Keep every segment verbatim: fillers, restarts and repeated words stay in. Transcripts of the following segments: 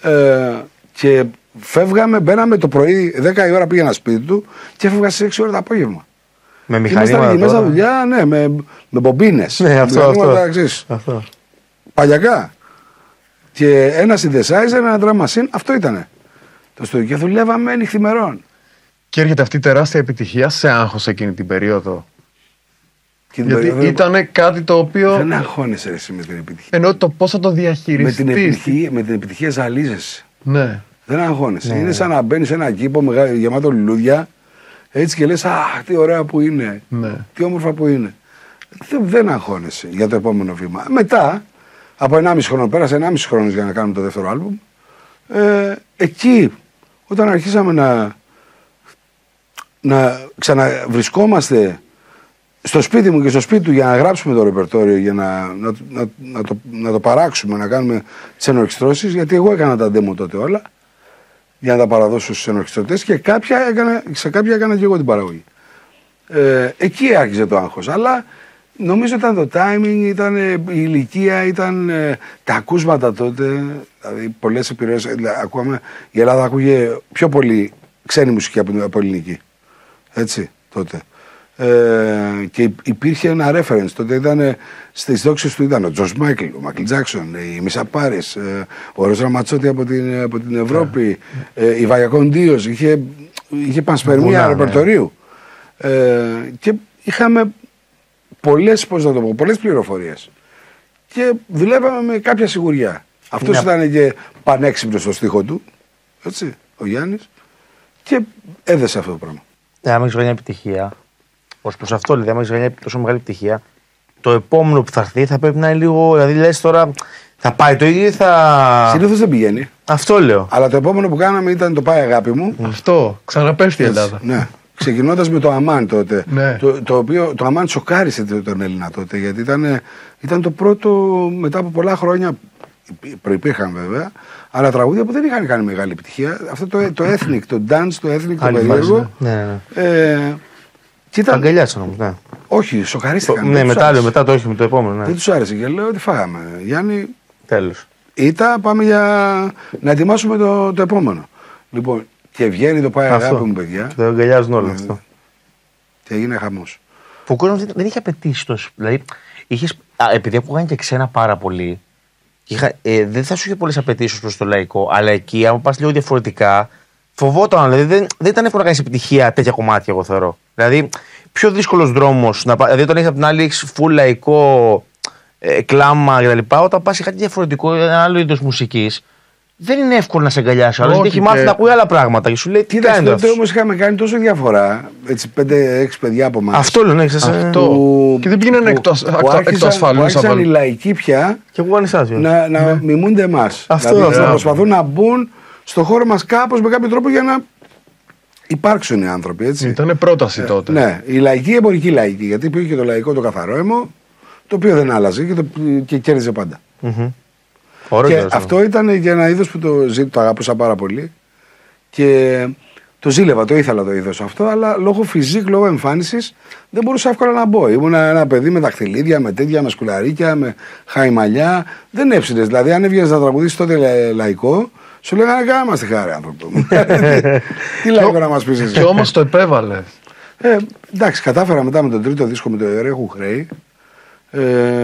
Ε, και φεύγαμε, μπαίναμε το πρωί, δέκα η ώρα πήγαινα σπίτι του και έφευγα στις έξι ώρα το απόγευμα. Με μηχανήματα. Ήμασταν μέσα δουλειά, ναι, με, με μπομπίνες. Ναι, αυτό, αυτό. αυτό. Παλιακά. Και ένα synthesizer, ένα drum machine, αυτό ήτανε. Το στούντιο. Και δουλεύαμε νυχθημερών. Και έρχεται αυτή η τεράστια επιτυχία σε άγχος εκείνη την περίοδο. Την Γιατί περίοδο... ήταν κάτι το οποίο. Δεν αγχώνεσαι εσύ με την επιτυχία. Ενώ το πώς θα το διαχειριστείς. Με την επιτυχία, με την επιτυχία ζαλίζεσαι. Ναι. Δεν αγχώνεσαι. Ναι. Είναι σαν να μπαίνει σε ένα κήπο μεγάλο, γεμάτο λουλούδια, έτσι και λες, αχ, τι ωραία που είναι. Ναι. Τι όμορφα που είναι. Δεν, δεν αγχώνεσαι για το επόμενο βήμα. Μετά, από ενάμιση χρόνο, πέρασε ενάμιση χρόνο για να κάνουμε το δεύτερο άλμπουμ. Ε, εκεί, όταν αρχίσαμε να, να ξαναβρισκόμαστε στο σπίτι μου και στο σπίτι του για να γράψουμε το ρεπερτόριο, για να, να, να, να, το, να το παράξουμε, να κάνουμε τις ενορχιστρώσεις, γιατί εγώ έκανα τα demo τότε όλα, για να τα παραδώσω στους ενορχιστρωτές και κάποια έκανα, σε κάποια έκανα και εγώ την παραγωγή. Ε, εκεί άρχισε το άγχος, αλλά νομίζω ήταν το timing, ήταν η ηλικία, ήταν ε, τα ακούσματα τότε, δηλαδή πολλές επιρροές, δηλαδή, ακούγαμε, η Ελλάδα ακούγε πιο πολύ ξένη μουσική από, από ελληνική, έτσι, τότε. Ε, και υπήρχε ένα reference. Τότε ήταν στις δόξες του ήταν ο Τζορτζ Μάικλ, ο Μάικλ Τζάκσον, η Μίσα Πάρις, ε, ο Ροζ Ραματσότη από την, από την Ευρώπη, ε, η Βαγιακόν Ντίος. Είχε, είχε πανσπερμία ρεπερτορίου. Ε, και είχαμε πολλές, πώς να το πω, πολλές πληροφορίες. Και δουλεύαμε με κάποια σιγουριά. Αυτός ήταν και πανέξυπνος στο στίχο του, έτσι, ο Γιάννης, και έδεσε αυτό το πράγμα. Αν έχεις μια επιτυχία. Ως προς αυτό, δηλαδή, αν έχεις μια τόσο μεγάλη επιτυχία, το επόμενο που θα έρθει θα πρέπει να είναι λίγο. Δηλαδή, λες τώρα, θα πάει το ίδιο ή θα. Συνήθως δεν πηγαίνει. Αυτό λέω. Αλλά το επόμενο που κάναμε ήταν το Πάει Αγάπη μου. Αυτό. Ξαναπέφτει η Ελλάδα. Ναι. Ξεκινώντας με το Αμάν τότε. Ναι. Το, το οποίο το Αμάν σοκάρισε τον Έλληνα τότε. Γιατί ήταν, ήταν το πρώτο μετά από πολλά χρόνια. Προϋπήρχαν βέβαια. Αλλά τραγούδια που δεν είχαν κάνει μεγάλη επιτυχία. Αυτό το, το ethnic, το dance, το ethnic, το περίεργο. Ναι, ναι. Ε, Ήταν... Αγκαλιάσαν όμως, ναι. Όχι, σοκαρίστηκαν. Ναι, μετά, λέω, μετά το όχι με το επόμενο. Ναι. Δεν τους άρεσε και λέω ότι φάγαμε. Γιάννη, τέλος. Ήτα, πάμε για να ετοιμάσουμε το, το επόμενο. Λοιπόν, και βγαίνει το Πάει Αγάπη μου, παιδιά. Και το αγκαλιάζουν όλα αυτό. Ναι. Και έγινε χαμός. Που ο κόσμος δεν είχε απαιτήσει τόσο. Δηλαδή, είχες, α, επειδή ακούγανε και ξένα πάρα πολύ, είχα, ε, δεν θα σου είχε πολλές απαιτήσεις προς το λαϊκό, αλλά εκεί, άμα πας λίγο διαφορετικά, φοβόταν. Δηλαδή, δεν, δεν ήταν εύκολο να κάνεις επιτυχία τέτοια κομμάτια, εγώ θεωρώ. Δηλαδή, πιο δύσκολος δρόμος. Δηλαδή, όταν έχεις από την άλλη έχεις full λαϊκό, ε, κλάμα κτλ. Όταν πας σε κάτι διαφορετικό, ένα άλλο είδος μουσικής, δεν είναι εύκολο να σε αγκαλιάσει. Αλλά έχει μάθει να ακούει άλλα πράγματα και σου λέει τι κάνει. Τότε όμως είχαμε κάνει τόσο διαφορά. Έτσι, πέντε έξι παιδιά από εμάς. Αυτό λέω, ναι, ξέρεις. Αυτό. Που, και δεν πήγαιναν εκτός ασφαλούς. Άρχισαν οι λαϊκοί πια και να, να ναι. μιμούνται εμάς. Αυτό, δηλαδή, αυτό. Να προσπαθούν να μπουν στο χώρο μας κάπως με κάποιο τρόπο για να υπάρξουν οι άνθρωποι. Έτσι. Ήταν πρόταση τότε. Ε, ναι, η λαϊκή, η εμπορική λαϊκή. Γιατί υπήρχε και το λαϊκό, το καθαρό αίμο, το οποίο δεν άλλαζε και, το, και κέρδιζε πάντα. Mm-hmm. Και Ωραίο, αυτό ήταν για ένα είδος που το, το αγαπούσα πάρα πολύ και το ζήλευα, το ήθελα το είδος αυτό, αλλά λόγω φυσικ, λόγω εμφάνισης δεν μπορούσα εύκολα να μπω. Ήμουν ένα παιδί με δαχτυλίδια, με τέτοια, με σκουλαρίκια, με χαϊμαλιά. Δεν έψινες. Δηλαδή, αν έβγαινες να τραγουδήσεις τότε λα, λαϊκό, σου λέγανε κάνα μας τη χάρη, άνθρωπο. Τι λαϊκό να μας πεις εσύ. Και όμως το επέβαλε. Ε, εντάξει, κατάφερα μετά με τον τρίτο δίσκο με το Ερέχου Χρέη. Ε,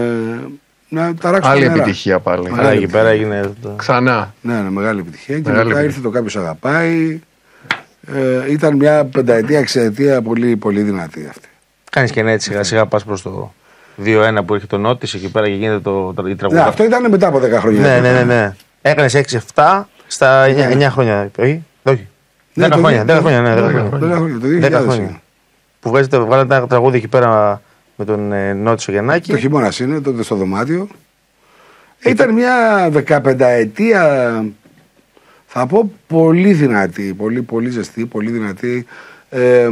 να ταράξω άλλη νερά. Επιτυχία πάλι. Άρα εκεί πέρα έγινε. Ξανά. Ναι, ναι, μεγάλη επιτυχία. Μεγάλη και μετά επιτυχία. ήρθε το Κάποιος Αγαπάει. Ε, ήταν μια πενταετία, εξαετία πολύ, πολύ δυνατή αυτή. Κάνεις και έτσι σιγά σιγά πας προς το δύο ένα που έχει το Νότις εκεί πέρα και γίνεται το, το, η τραγουδά. Ναι, αυτό ήταν μετά από δέκα χρόνια. Ναι, ναι, ναι, ναι. Έκανες έξι εφτά στα εννιά χρόνια. Όχι, όχι. Ναι, δέκα χρόνια, δέκα χρόνια, ναι, δέκα χρόνια. Που βγάζετε, βγάλετε ένα τραγούδι εκεί πέρα με τον ε, Νότισο Γιαννάκη. Το χειμώνας είναι, τότε στο δωμάτιο. Ήταν μια δεκαπενταετία, θα πω, πολύ δυνατή, πολύ, πολύ ζεστή, πολύ δυνατή. Ε,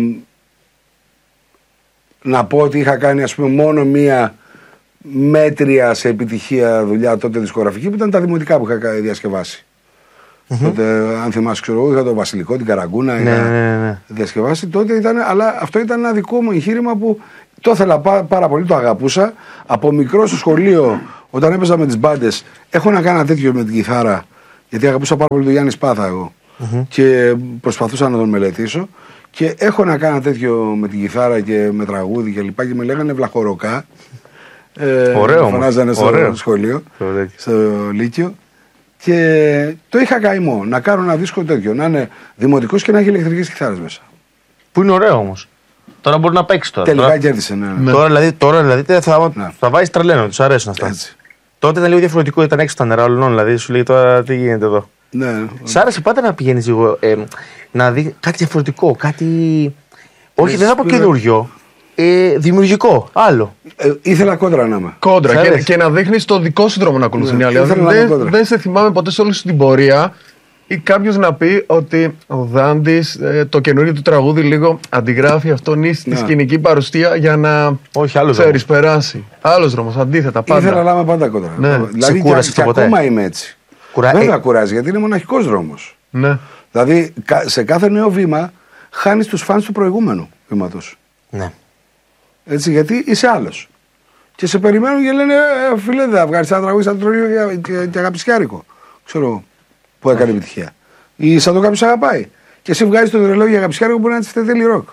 να πω ότι είχα κάνει, ας πούμε, μόνο μία μέτρια σε επιτυχία δουλειά τότε δισκογραφική, που ήταν τα δημοτικά που είχα διασκευάσει. Mm-hmm. Τότε, αν θυμάσαι, ξέρω εγώ, είχα το Βασιλικό, την Καραγκούνα, ναι, είχα ναι, ναι. διασκευάσει. Τότε ήταν, αλλά αυτό ήταν ένα δικό μου εγχείρημα που το ήθελα πάρα, πάρα πολύ, το αγαπούσα. Από μικρό στο σχολείο, όταν έπαιζα με τις μπάντες, έχω να κάνω τέτοιο με την κιθάρα Γιατί αγαπούσα πάρα πολύ τον Γιάννη Σπάθα εγώ. Mm-hmm. Και προσπαθούσα να τον μελετήσω. Και έχω να κάνω τέτοιο με την κιθάρα και με τραγούδι και λοιπά. Και με λέγανε Βλαχοροκά. Ε, Ωραίο. Φωνάζανε στο Ωραίο. σχολείο, Ωραίο. στο Λύκειο. Και το είχα καημό να κάνω ένα δίσκο τέτοιο. Να είναι δημοτικός και να έχει ηλεκτρικές κιθάρες μέσα. Που είναι ωραίο όμως. Τώρα μπορεί να παίξει τώρα. Τελικά τώρα... κέρδισε, ναι. ναι. Τώρα δηλαδή, τώρα, δηλαδή θα, ναι. θα βάζει τρελαίνο, του αρέσουν αυτά. Έτσι. Τότε ήταν λίγο διαφορετικό, ήταν έξω στα νερά όλων. Δηλαδή σου λέει τώρα τι γίνεται εδώ. Ναι. Σ' άρεσε πάντα να πηγαίνει λίγο ε, να δει κάτι διαφορετικό, κάτι. Όχι, δεν θα πω καινούριο. Ε, δημιουργικό, άλλο. Ε, ήθελα κόντρα να είμαι. Κόντρα και, και να δείχνει το δικό σου δρόμο να ακολουθούν οι άλλοι. Δεν, δεν σε θυμάμαι ποτέ σε όλη σου την πορεία ή κάποιο να πει ότι ο Δάντης ε, το καινούριο του τραγούδι λίγο αντιγράφει αυτόν ή στη σκηνική παρουσία για να ξέρεις, περάσει. Άλλο δρόμο, αντίθετα πάντα. Ήθελα να είμαι πάντα κόντρα. Ναι. Δηλαδή και, και ακόμα είμαι έτσι. Κουρα... Βέβαια ε... κουράζει γιατί είναι μοναχικός δρόμος. Ναι. Δηλαδή σε κάθε νέο βήμα χάνεις τους φανς του προηγούμενου βήματος. Ναι. Έτσι, γιατί είσαι άλλος. Και σε περιμένουν και λένε ε, φίλε, δεν θα βγάλεις ένα τραγούδι σαν το τρολίο και, και αγαπησιάρικο. Ξέρω που έκανε επιτυχία. Ή σαν το κάποιος αγαπάει. Και εσύ βγάζεις το τρολίο για αγαπησιάρικο που μπορεί να είναι τέλει ροκ.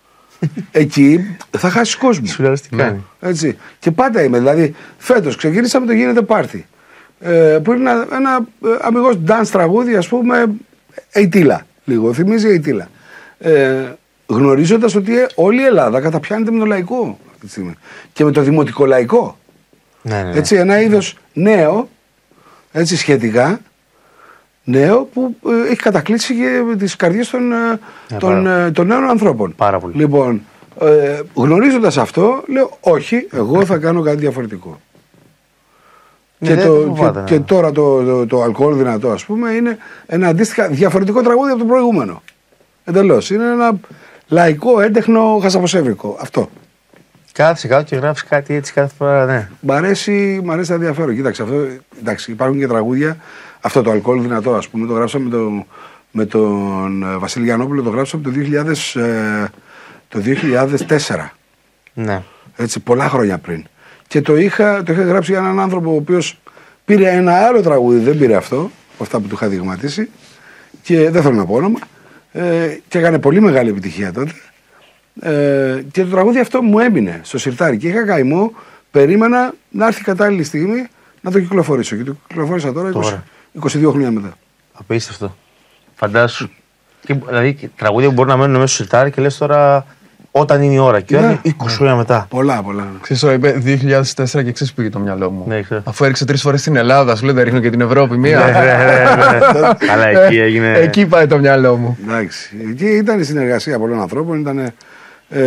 Εκεί θα χάσεις κόσμο. Ναι. Έτσι. Και πάντα είμαι. Δηλαδή, φέτος ξεκίνησα με το Γίνεται Πάρτι. Ε, που είναι ένα, ένα αμυγός dance τραγούδι, ας πούμε, Ειτήλα. Λίγο, θυμίζει Ειτήλα. Ε, γνωρίζοντας ότι όλη η Ελλάδα καταπιάνεται με το λαϊκό αυτή τη στιγμή. Και με το δημοτικό λαϊκό. Ναι, ναι, ναι. Έτσι, ένα είδος νέο, έτσι σχετικά, νέο που ε, έχει κατακλείσει και τις καρδιές των, yeah, των, ε, των νέων ανθρώπων. Πάρα πολύ. Λοιπόν, ε, γνωρίζοντας αυτό, λέω όχι, εγώ θα κάνω κάτι διαφορετικό. Και, ναι, το, φοβάται, και, ναι. και τώρα το, το, το αλκοόλ δυνατό, ας πούμε, είναι ένα αντίστοιχα διαφορετικό τραγούδι από το προηγούμενο. Εντελώς. Είναι ένα λαϊκό, έντεχνο, χασαποσέβρικο. Αυτό. Κάθεσαι κάτω και γράφεις κάτι έτσι κάθε φορά, ναι. Μ' αρέσει, μ' αρέσει να ενδιαφέρον. Κοίταξε, αυτό, εντάξει, υπάρχουν και τραγούδια. Αυτό το αλκοόλ δυνατό, ας πούμε, το γράψαμε με, το, με τον Βασίλη Γιαννόπουλο, το γράψαμε το, δύο χιλιάδες, ε, το δύο χιλιάδες τέσσερα. Ναι. Έτσι, πολλά χρόνια πριν. Και το είχα, το είχα γράψει για έναν άνθρωπο ο οποίος πήρε ένα άλλο τραγούδι, δεν πήρε αυτό, αυτά που του είχα δειγματίσει, και δεν θέλω να πω όνομα, ε, και έκανε πολύ μεγάλη επιτυχία τότε. Ε, και το τραγούδι αυτό μου έμεινε στο σιρτάρι και είχα καημό, περίμενα να έρθει η κατάλληλη στιγμή να το κυκλοφορήσω. Και το κυκλοφόρησα τώρα, τώρα. είκοσι, είκοσι δύο χρόνια μετά. Απίστευτο. Φαντάσου. Και, δηλαδή τραγούδια που μπορεί να μένουν μέσα στο σιρτάρι και λες τώρα όταν είναι η ώρα. Και ναι. είκοσι χρόνια μετά. Πολλά, πολλά. Ξέρεις, το είπε δύο χιλιάδες τέσσερα και ξέρεις που πήγε το μυαλό μου. Ναι, αφού έριξε τρεις φορές στην Ελλάδα, σου λέει δεν ρίχνω και την Ευρώπη μία. Αλλά εκεί έγινε. Εκεί πάει το μυαλό μου. Εντάξει. Εκεί ήταν η συνεργασία πολλών ανθρώπων. Ήταν. Ε,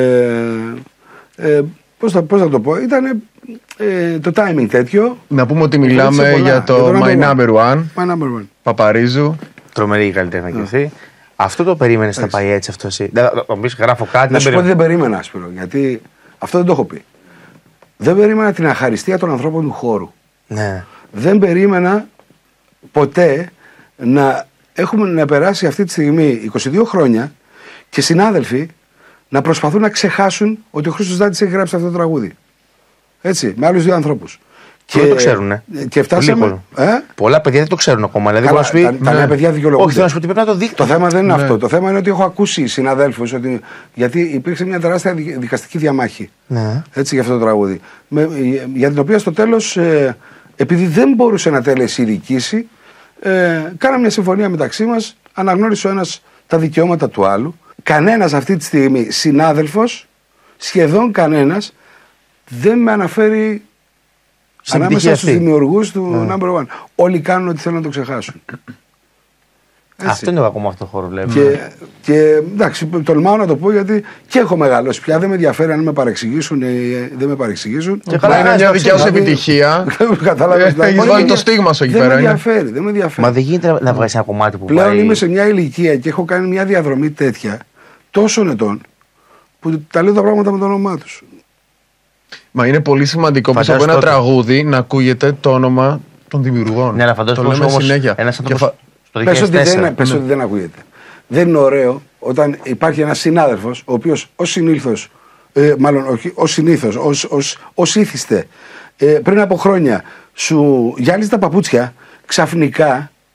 ε, πώς, θα, πώς θα το πω, ήταν ε, το timing τέτοιο. Να πούμε ότι μιλάμε για το, για το My Number One. My Number One. Παπαρίζου. Τρομερή καλλιτέχνη και αυτή. Αυτό το περίμενες να πάει έτσι αυτό εσύ. Να πει γράφω κάτι. Να σου πω ότι δεν περίμενα, Σπύρο, γιατί αυτό δεν το έχω πει. Δεν περίμενα την αχαριστία των ανθρώπων του χώρου. Ναι. Δεν περίμενα ποτέ να έχουμε να περάσει αυτή τη στιγμή είκοσι δύο χρόνια και συνάδελφοι να προσπαθούν να ξεχάσουν ότι ο Χρήστος Δάντης έχει γράψει αυτό το τραγούδι. Έτσι, με άλλους δύο ανθρώπους. Και δεν το ξέρουν. Και φτάσαμε. Ε? Πολλά παιδιά δεν το ξέρουν ακόμα. Δηλαδή, Καλά, πει, τα, τα νέα παιδιά δικαιολογούνται. Όχι, θέλω να σου πω ότι πρέπει να το δείχνουν. Το θέμα δεν είναι ναι. αυτό. Το θέμα είναι ότι έχω ακούσει συναδέλφους ότι. Γιατί υπήρξε μια τεράστια δικαστική διαμάχη. Ναι. Έτσι για αυτό το τραγούδι. Με, για την οποία στο τέλος, ε, επειδή δεν μπορούσε να τελεσυδικήσει, ε, κάναμε μια συμφωνία μεταξύ μας. Αναγνώρισε ο ένας τα δικαιώματα του άλλου. Κανένας αυτή τη στιγμή συνάδελφος, σχεδόν κανένας, δεν με αναφέρει. Ανάμεσα στους δημιουργούς του yeah. Number One. Όλοι κάνουν ό,τι θέλουν να το ξεχάσουν. Έτσι. Αυτό είναι ακόμα αυτό το χώρο, βλέπουμε. Και, και εντάξει, τολμάω να το πω γιατί και έχω μεγαλώσει πια. Δεν με ενδιαφέρει αν με παρεξηγήσουν ή δεν με παρεξηγήσουν. Και καλά, είναι μια δικιά σου επιτυχία. Κατάλαβες. Έχεις βάλει το στίγμα σου εκεί πέρα. Δεν με ενδιαφέρει. Δεν με ενδιαφέρει. Μα δεν γίνεται να βγάλεις ένα κομμάτι που πλέον πάει. Είμαι σε μια ηλικία και έχω κάνει μια διαδρομή τέτοια τόσων ετών που τα λέω τα πράγματα με το όνομά τους. Μα είναι πολύ σημαντικό πίσω από ένα τότε. τραγούδι να ακούγεται το όνομα των δημιουργών. Ναι, αλλά φαντάζομαι το λέμε όμως συνέχεια. Ένας άνθρωπος φα... στο πες ότι, δεν, πες ότι δεν ακούγεται. Δεν είναι ωραίο όταν υπάρχει ένας συνάδελφος ο οποίος ως συνήθως, ε, μάλλον όχι, ως συνήθως, ως, ως, ως ήθιστε, ε, πριν από χρόνια σου γυάλιζε τα παπούτσια, ξαφνικά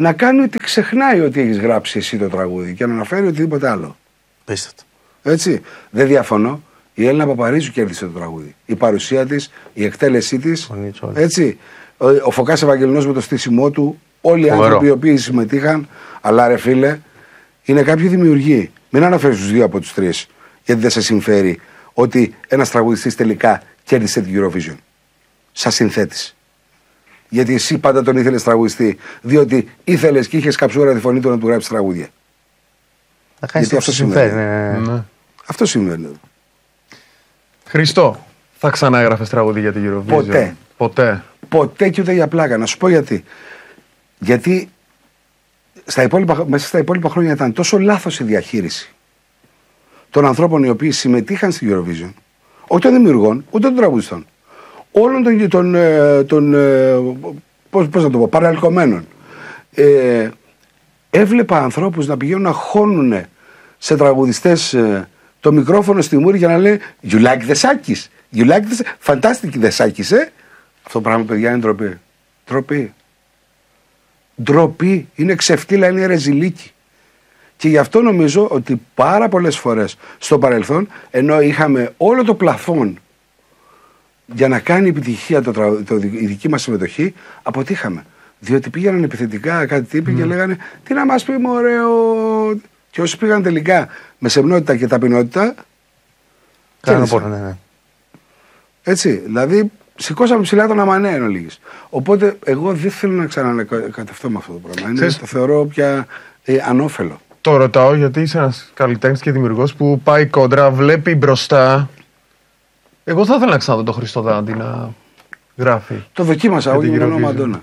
να κάνει ότι ξεχνάει ότι έχεις γράψει εσύ το τραγούδι και να αναφέρει οτιδήποτε άλλο. Πίστευτο. Έτσι. Δεν διαφωνώ. Η Έλληνα Παπαρίζου κέρδισε το τραγούδι. Η παρουσία της, η εκτέλεσή της. Έτσι. Ο, ο Φωκάς Ευαγγελινός με το στήσιμό του. Όλοι οι άνθρωποι οι οποίοι συμμετείχαν. Αλλά ρε φίλε, είναι κάποιοι δημιουργοί. Μην αναφέρεις τους δύο από τους τρεις. Γιατί δεν σε συμφέρει ότι ένας τραγουδιστής τελικά κέρδισε την Eurovision. Σαν συνθέτης. Γιατί εσύ πάντα τον ήθελες τραγουδιστή, διότι ήθελες και είχες καψούρα τη φωνή του να του γράψεις τραγούδια. Θα κάνεις αυτό συμφέρει. Ναι. Ναι. Αυτό συμβαίνει. Χριστό, θα ξαναέγραφες τραγούδι για την Eurovision? Ποτέ. Ποτέ. Ποτέ και ούτε για πλάκα. Να σου πω γιατί. Γιατί στα υπόλοιπα, μέσα στα υπόλοιπα χρόνια ήταν τόσο λάθος η διαχείριση των ανθρώπων οι οποίοι συμμετείχαν στην Eurovision, όχι των δημιουργών, ούτε των τραγουδιστών, όλων των, των, των πώς, πώς να το πω, παραλκωμένων. Ε, έβλεπα ανθρώπους να πηγαίνουν να χώνουν σε τραγουδιστές ε, το μικρόφωνο στη μούρη για να λένε You like the Sakis, you like the fantastic the Sakis, ε. Αυτό το πράγμα, παιδιά, είναι ντροπή. Ντροπή. Ντροπή. Είναι ξεφτύλα, είναι ρεζιλίκι. Και γι' αυτό νομίζω ότι πάρα πολλές φορές στο παρελθόν, ενώ είχαμε όλο το πλαφόν για να κάνει επιτυχία το, το, το, η δική μας συμμετοχή, αποτύχαμε. Διότι πήγαιναν επιθετικά κάτι τύποι mm. και λέγανε τι να μας πει ωραίο. Και όσοι πήγαν τελικά με σεμνότητα και ταπεινότητα, Κάνω πόνο, ναι, ναι. Έτσι, δηλαδή σηκώσαμε ψηλά τον αμανέ εν ολίγης. Οπότε εγώ δεν θέλω να ξανακατευτώ με αυτό το πράγμα. Είναι, το θεωρώ πια ε, ανώφελο. Το ρωτάω γιατί είσαι ένας καλλιτέχνης και δημιουργός που πάει κόντρα, βλέπει μπροστά. Εγώ θα ήθελα να ξαναδώ τον Χριστό Δάντη να γράφει. Το δοκίμασα, όχι μόνο Μαντόνα.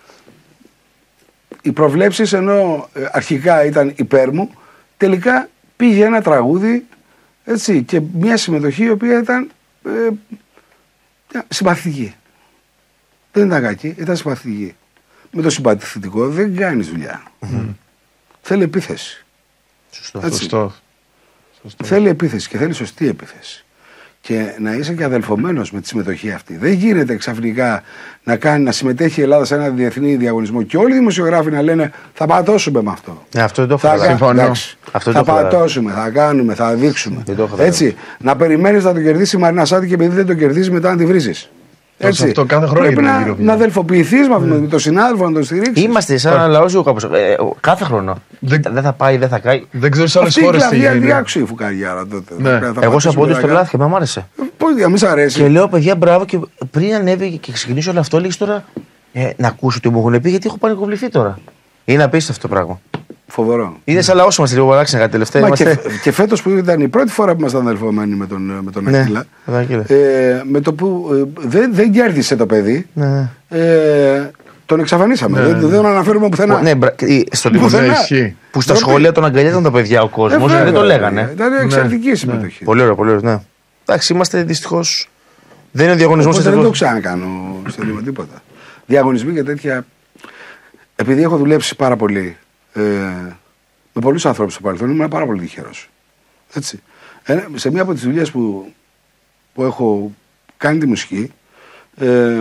Οι προβλέψεις, ενώ ε, αρχικά ήταν υπέρ μου, τελικά πήγε ένα τραγούδι, έτσι, και μια συμμετοχή η οποία ήταν ε, συμπαθητική. Δεν ήταν κακή, ήταν συμπαθητική. Με το συμπαθητικό δεν κάνεις δουλειά. Mm. Θέλει επίθεση. Σωστό. Σωστό. Σωστό. Θέλει επίθεση και θέλει σωστή επίθεση. Και να είσαι και αδελφωμένος με τη συμμετοχή αυτή. Δεν γίνεται ξαφνικά να, κάνει, να συμμετέχει η Ελλάδα σε ένα διεθνή διαγωνισμό και όλοι οι δημοσιογράφοι να λένε θα πατώσουμε με αυτό. Ναι, αυτό δεν το θα, συμφωνώ. Αυτό θα πατώσουμε, θα κάνουμε, θα δείξουμε. Έτσι, να περιμένεις να το κερδίσει η Μαρίνα Σάτι και επειδή δεν το κερδίσει μετά να τη βρίζεις. Έτσι. Αυτό κάθε χρόνο πρέπει να, να αδελφοποιηθείς με, με τον συνάδελφο, να τον στηρίξεις. Είμαστε σαν ένα λαό κάπως. Ε, κάθε χρόνο. Δεν δε θα πάει, δεν θα κάει. Δεν ξέρω σε άλλες χώρες τι γίνεται. Αυτή η κλαβιά η φουκαριάρα τότε. Ναι. Εγώ σαν πόντος τρελάθηκα, μα μ' άρεσε. Πώς για μη σ' αρέσει. Και λέω παιδιά μπράβο και πριν ανέβει και ξεκινήσω όλο αυτό, λέγεις τώρα ε, να ακούσω τι μου έχουν πει γιατί έχω πανικοβληθεί τώρα. Είναι απίστευτο το πράγμα. Φοβερό. Είναι σαν λαός μας λίγο παράξενα κάτι τελευταία. Είμαστε... Και, και φέτος που ήταν η πρώτη φορά που ήμασταν αδελφωμένοι με τον, με τον Αχίλα. Ναι, ε, με το που ε, δεν, δεν κέρδισε το παιδί. Ναι. Ε, τον εξαφανίσαμε. Ναι. Δεν, δεν τον αναφέρουμε πουθενά. Ναι, μπρα... στο πουθενά. Που στα σχόλια τον αγκαλιάζαν τα παιδιά ο κόσμος. Ε, δεν το λέγανε. Ήταν εξαιρετική ναι. συμμετοχή. Πολύ ωραίο, πολύ ωραίο. Ναι. Εντάξει, είμαστε δυστυχώς. Δεν είναι ο διαγωνισμός. Δεν το ξανακάνω σε λίγο τίποτα. Διαγωνισμοί και τέτοια. Επειδή έχω δουλέψει πάρα πολύ. Ε, με πολλούς ανθρώπους στο παρελθόν ήμουν πάρα πολύ τυχερός. Έτσι. Ε, σε μία από τις δουλειές που, που έχω κάνει τη μουσική, ε,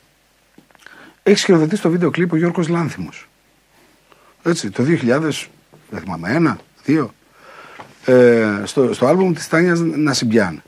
έχει σκηνοθετήσει το βίντεο κλιπ ο Γιώργος Λάνθιμος. Έτσι, το δύο χιλιάδες, δεν θυμάμαι, ένα, δύο, ε, στο, στο άλμπουμ της Τάνιας Νασιμπιάν.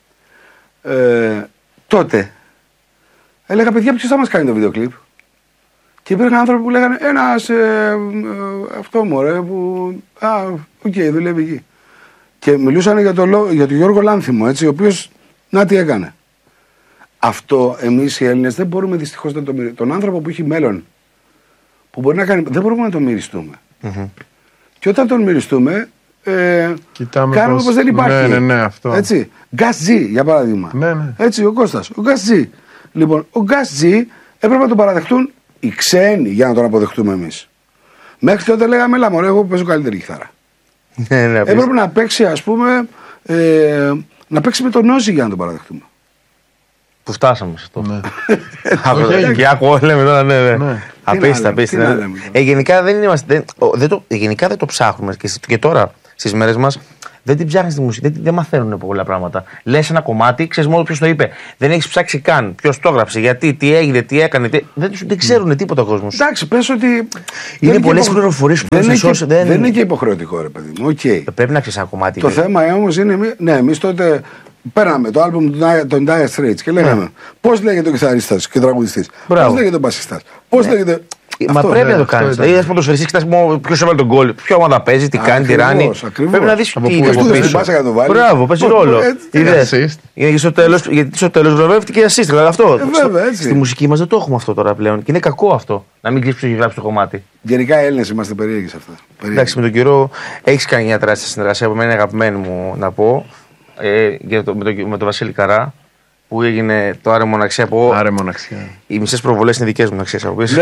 Ε, τότε έλεγα, παιδιά, ποιος θα μας κάνει το βίντεο κλιπ? Και υπήρχαν άνθρωποι που λέγανε ένας ε, ε, αυτό μωρέ που α, οκ, okay, δουλεύει εκεί. Και μιλούσαν για τον για το Γιώργο Λάνθιμο, έτσι, ο οποίος να τι έκανε. Αυτό εμείς οι Έλληνες δεν μπορούμε δυστυχώς να το μοιραστούμε. Τον άνθρωπο που έχει μέλλον, που μπορεί να κάνει, δεν μπορούμε να τον μυριστούμε. Mm-hmm. Και όταν τον μυριστούμε, ε, κάνουμε πως δεν υπάρχει. Ναι, ναι, ναι, αυτό. Έτσι. Gas G, για παράδειγμα. Ναι, ναι. Έτσι, ο Κώστας, ο Gas G. Λοιπόν, ο Gas G έπρεπε να τον παραδεχτούν οι ξένοι για να τον αποδεχτούμε εμείς. Μέχρι τότε λέγαμε, έλα μωρέ, εγώ που παίζω καλύτερη κιθάρα. Ναι, ναι, έπρεπε να παίξει, ας πούμε, ε, να παίξει με τον Όζη για να τον παραδεχτούμε. Που φτάσαμε σε αυτό. Ναι. Και άκου, λέμε τώρα, ναι, ναι. Απίστευτα, απίστευτα. Γενικά δεν είμαστε, δεν το, γενικά δεν το ψάχνουμε και, και τώρα. στις μέρες μας, δεν την ψάχνεις τη μουσική, δεν, δεν μαθαίνουν πολλά πράγματα. Λες ένα κομμάτι, ξέρεις μόνο ποιος το είπε. Δεν έχεις ψάξει καν ποιος το έγραψε, γιατί, τι έγινε, τι έκανε. Τι... Δεν, δεν ξέρουν τίποτα ο κόσμος. Εντάξει, πες ότι. Είναι πολλές πληροφορίες που δεν, δεν, δεν, δεν είναι και υποχρεωτικό, ρε παιδί μου. Okay. Πρέπει να ξέρεις ένα κομμάτι. Το θέμα όμως είναι. Ναι, εμείς τότε πέραμε το άλμπουμ των Dire Straits και λέγαμε πώς λέγεται ο κιθαρίστας και ο τραγουδιστής. Πώς λέγεται ο μπασιστάς. Πώς λέγεται. Μα αυτό, πρέπει ναι, να το κάνει. Δηλαδή, α πούμε, το σφαιριστή, κοιτά ποιο έβαλε τον γκολ, ποια ομάδα παίζει, τι κάνει, τι ράνει. Πρέπει να δει τι είναι από πίσω. Μπράβο, παίζει ρόλο. Γιατί στο τέλο βραβεύτηκε η assist. Δηλαδή αυτό. Στη μουσική μα δεν το έχουμε αυτό τώρα πλέον. Και είναι κακό αυτό να μην κλείσει που έχει γράψει το κομμάτι. Γενικά οι Έλληνες είμαστε περίεργοι σε αυτά. Εντάξει, με τον καιρό έχει κάνει μια τεράστια συνεργασία που είναι αγαπημένη μου να πω με τον Βασίλη Καρά. Που έγινε το Άρε Μοναξιά από. Άρε Μοναξιά. Οι μισές προβολές είναι δικές μου, να ξέρεις από πίσω.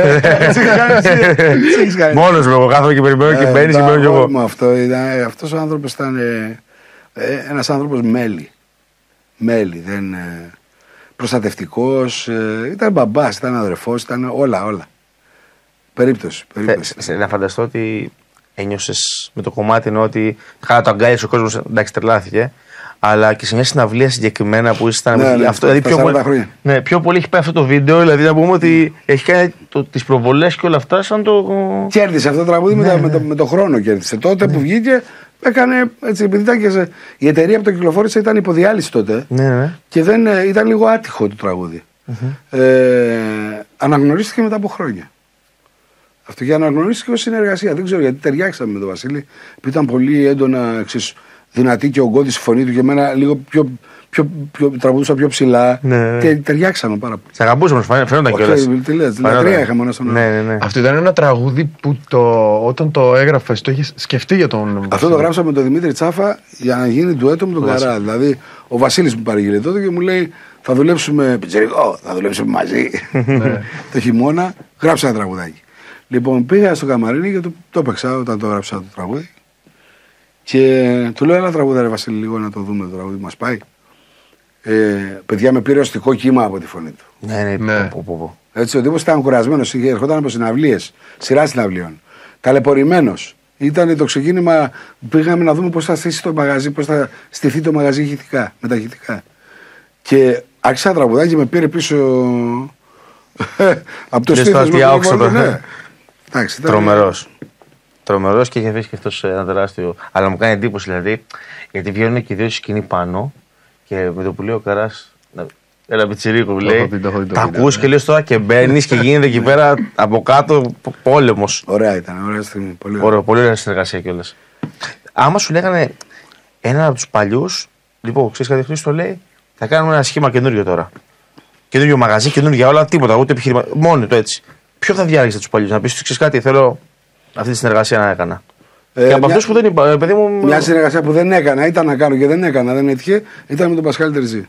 Μόνος μου, εγώ κάθομαι και περιμένω και μπαίνεις και μπαίνω κι εγώ. Αυτός ο άνθρωπος ήταν ένας άνθρωπος μέλη. Μέλη, δεν. Προστατευτικός, ήταν μπαμπάς, ήταν αδερφός, ήταν όλα, όλα. Περίπτωση. Να φανταστώ ότι ένιωσες με το κομμάτι ενώ ότι χάρα το αγκάλισε ο κόσμος, εντάξει, τρελάθηκε. Αλλά και σε μια συναυλία συγκεκριμένα που ήσταν. Ναι, ναι, αυτό, δηλαδή πιο, πολύ, ναι, πιο πολύ έχει πάει αυτό το βίντεο. Δηλαδή να πούμε ότι έχει κάνει τις προβολές και όλα αυτά σαν το. Κέρδισε αυτό το τραγούδι ναι, με, ναι. Με, το, με το χρόνο. Κέρδισε. Τότε ναι. που βγήκε, έκανε έτσι. Επειδή ήταν η εταιρεία που το κυκλοφόρησε ήταν υποδιάλυση τότε. Ναι, ναι. Και δεν, ήταν λίγο άτυχο το τραγούδι. Mm-hmm. Ε, αναγνωρίστηκε μετά από χρόνια. Αυτό και αναγνωρίστηκε ως συνεργασία. Δεν ξέρω γιατί ταιριάξαμε με τον Βασίλη. Που ήταν πολύ έντονα εξίσου. Δυνατή και ογκώδη στη φωνή του και εμένα λίγο πιο, πιο, πιο τραγουδούσα πιο ψηλά. Ναι, ναι. Και ταιριάξαμε πάρα πολύ. Σε αγαπούσαμε, φαίνονταν κιόλας. Τι λες, λατρεία είχαμε μόνο στον ναι, ναι, ναι. Αυτό ήταν ένα τραγούδι που το, όταν το έγραφες το είχες σκεφτεί για τον. Αυτό το γράψαμε με τον Δημήτρη Τσάφα για να γίνει ντουέτο με τον Καρά. Δηλαδή ο Βασίλης μου παρήγγειλε τότε και μου λέει θα δουλέψουμε πιτσιρικό, θα δουλέψουμε μαζί. Το χειμώνα γράψα ένα τραγουδάκι. Λοιπόν πήγα στο καμαρίνι και το, το έπαιξα όταν το έγραψα το τραγούδι. Και του λέω: Έλα τραγούδα, ρε Βασίλη, λίγο να το δούμε το τραγούδι μας πάει. Ε, παιδιά, με πήρε οστικό κύμα από τη φωνή του. Ναι, ναι, ναι. Πω, πω, πω. Έτσι, ο τύπος ήταν κουρασμένος, ερχόταν από συναυλίες, σειρά συναυλίων. Ταλαιπωρημένος. Ήταν το ξεκίνημα, πήγαμε να δούμε πώς θα στήσει το μαγαζί, πώς θα στηθεί το μαγαζί ηχητικά, με τα ηχητικά. Και άρχισα να τραγουδάκι και με πήρε πίσω από το στήθος. Ναι. Τρομερός. Τρομερός και είχε βρει και αυτός ένα τεράστιο. Αλλά μου κάνει εντύπωση δηλαδή, γιατί βγαίνουν και οι δύο στη σκηνή πάνω και με το που λέει ο Καράς. Έλα πιτσιρίκο, λέει. Τα ακούς και λες τώρα και μπαίνεις και γίνεται εκεί πέρα από κάτω πόλεμος. Ωραία ήταν, ωραία στιγμή. Πολύ ωραία, ωραία, πολύ ωραία συνεργασία κιόλας. Άμα σου λέγανε έναν από τους παλιούς, λοιπόν, ξέρεις κάτι Χρήστο λέει, θα κάνουμε ένα σχήμα καινούριο τώρα. Καινούριο μαγαζί, καινούργια όλα, τίποτα, ούτε επιχείρημα. Μόνο το έτσι. Ποιο θα διάλεγε τους παλιούς, να πεις, ξέρεις κάτι, θέλω. Αυτή τη συνεργασία να έκανα. Ε, και από αυτούς που δεν είπα, παιδί μου. Μια συνεργασία που δεν έκανα, ήταν να κάνω και δεν έκανα, δεν έτυχε, ήταν με τον Πασχάλη Τερζή.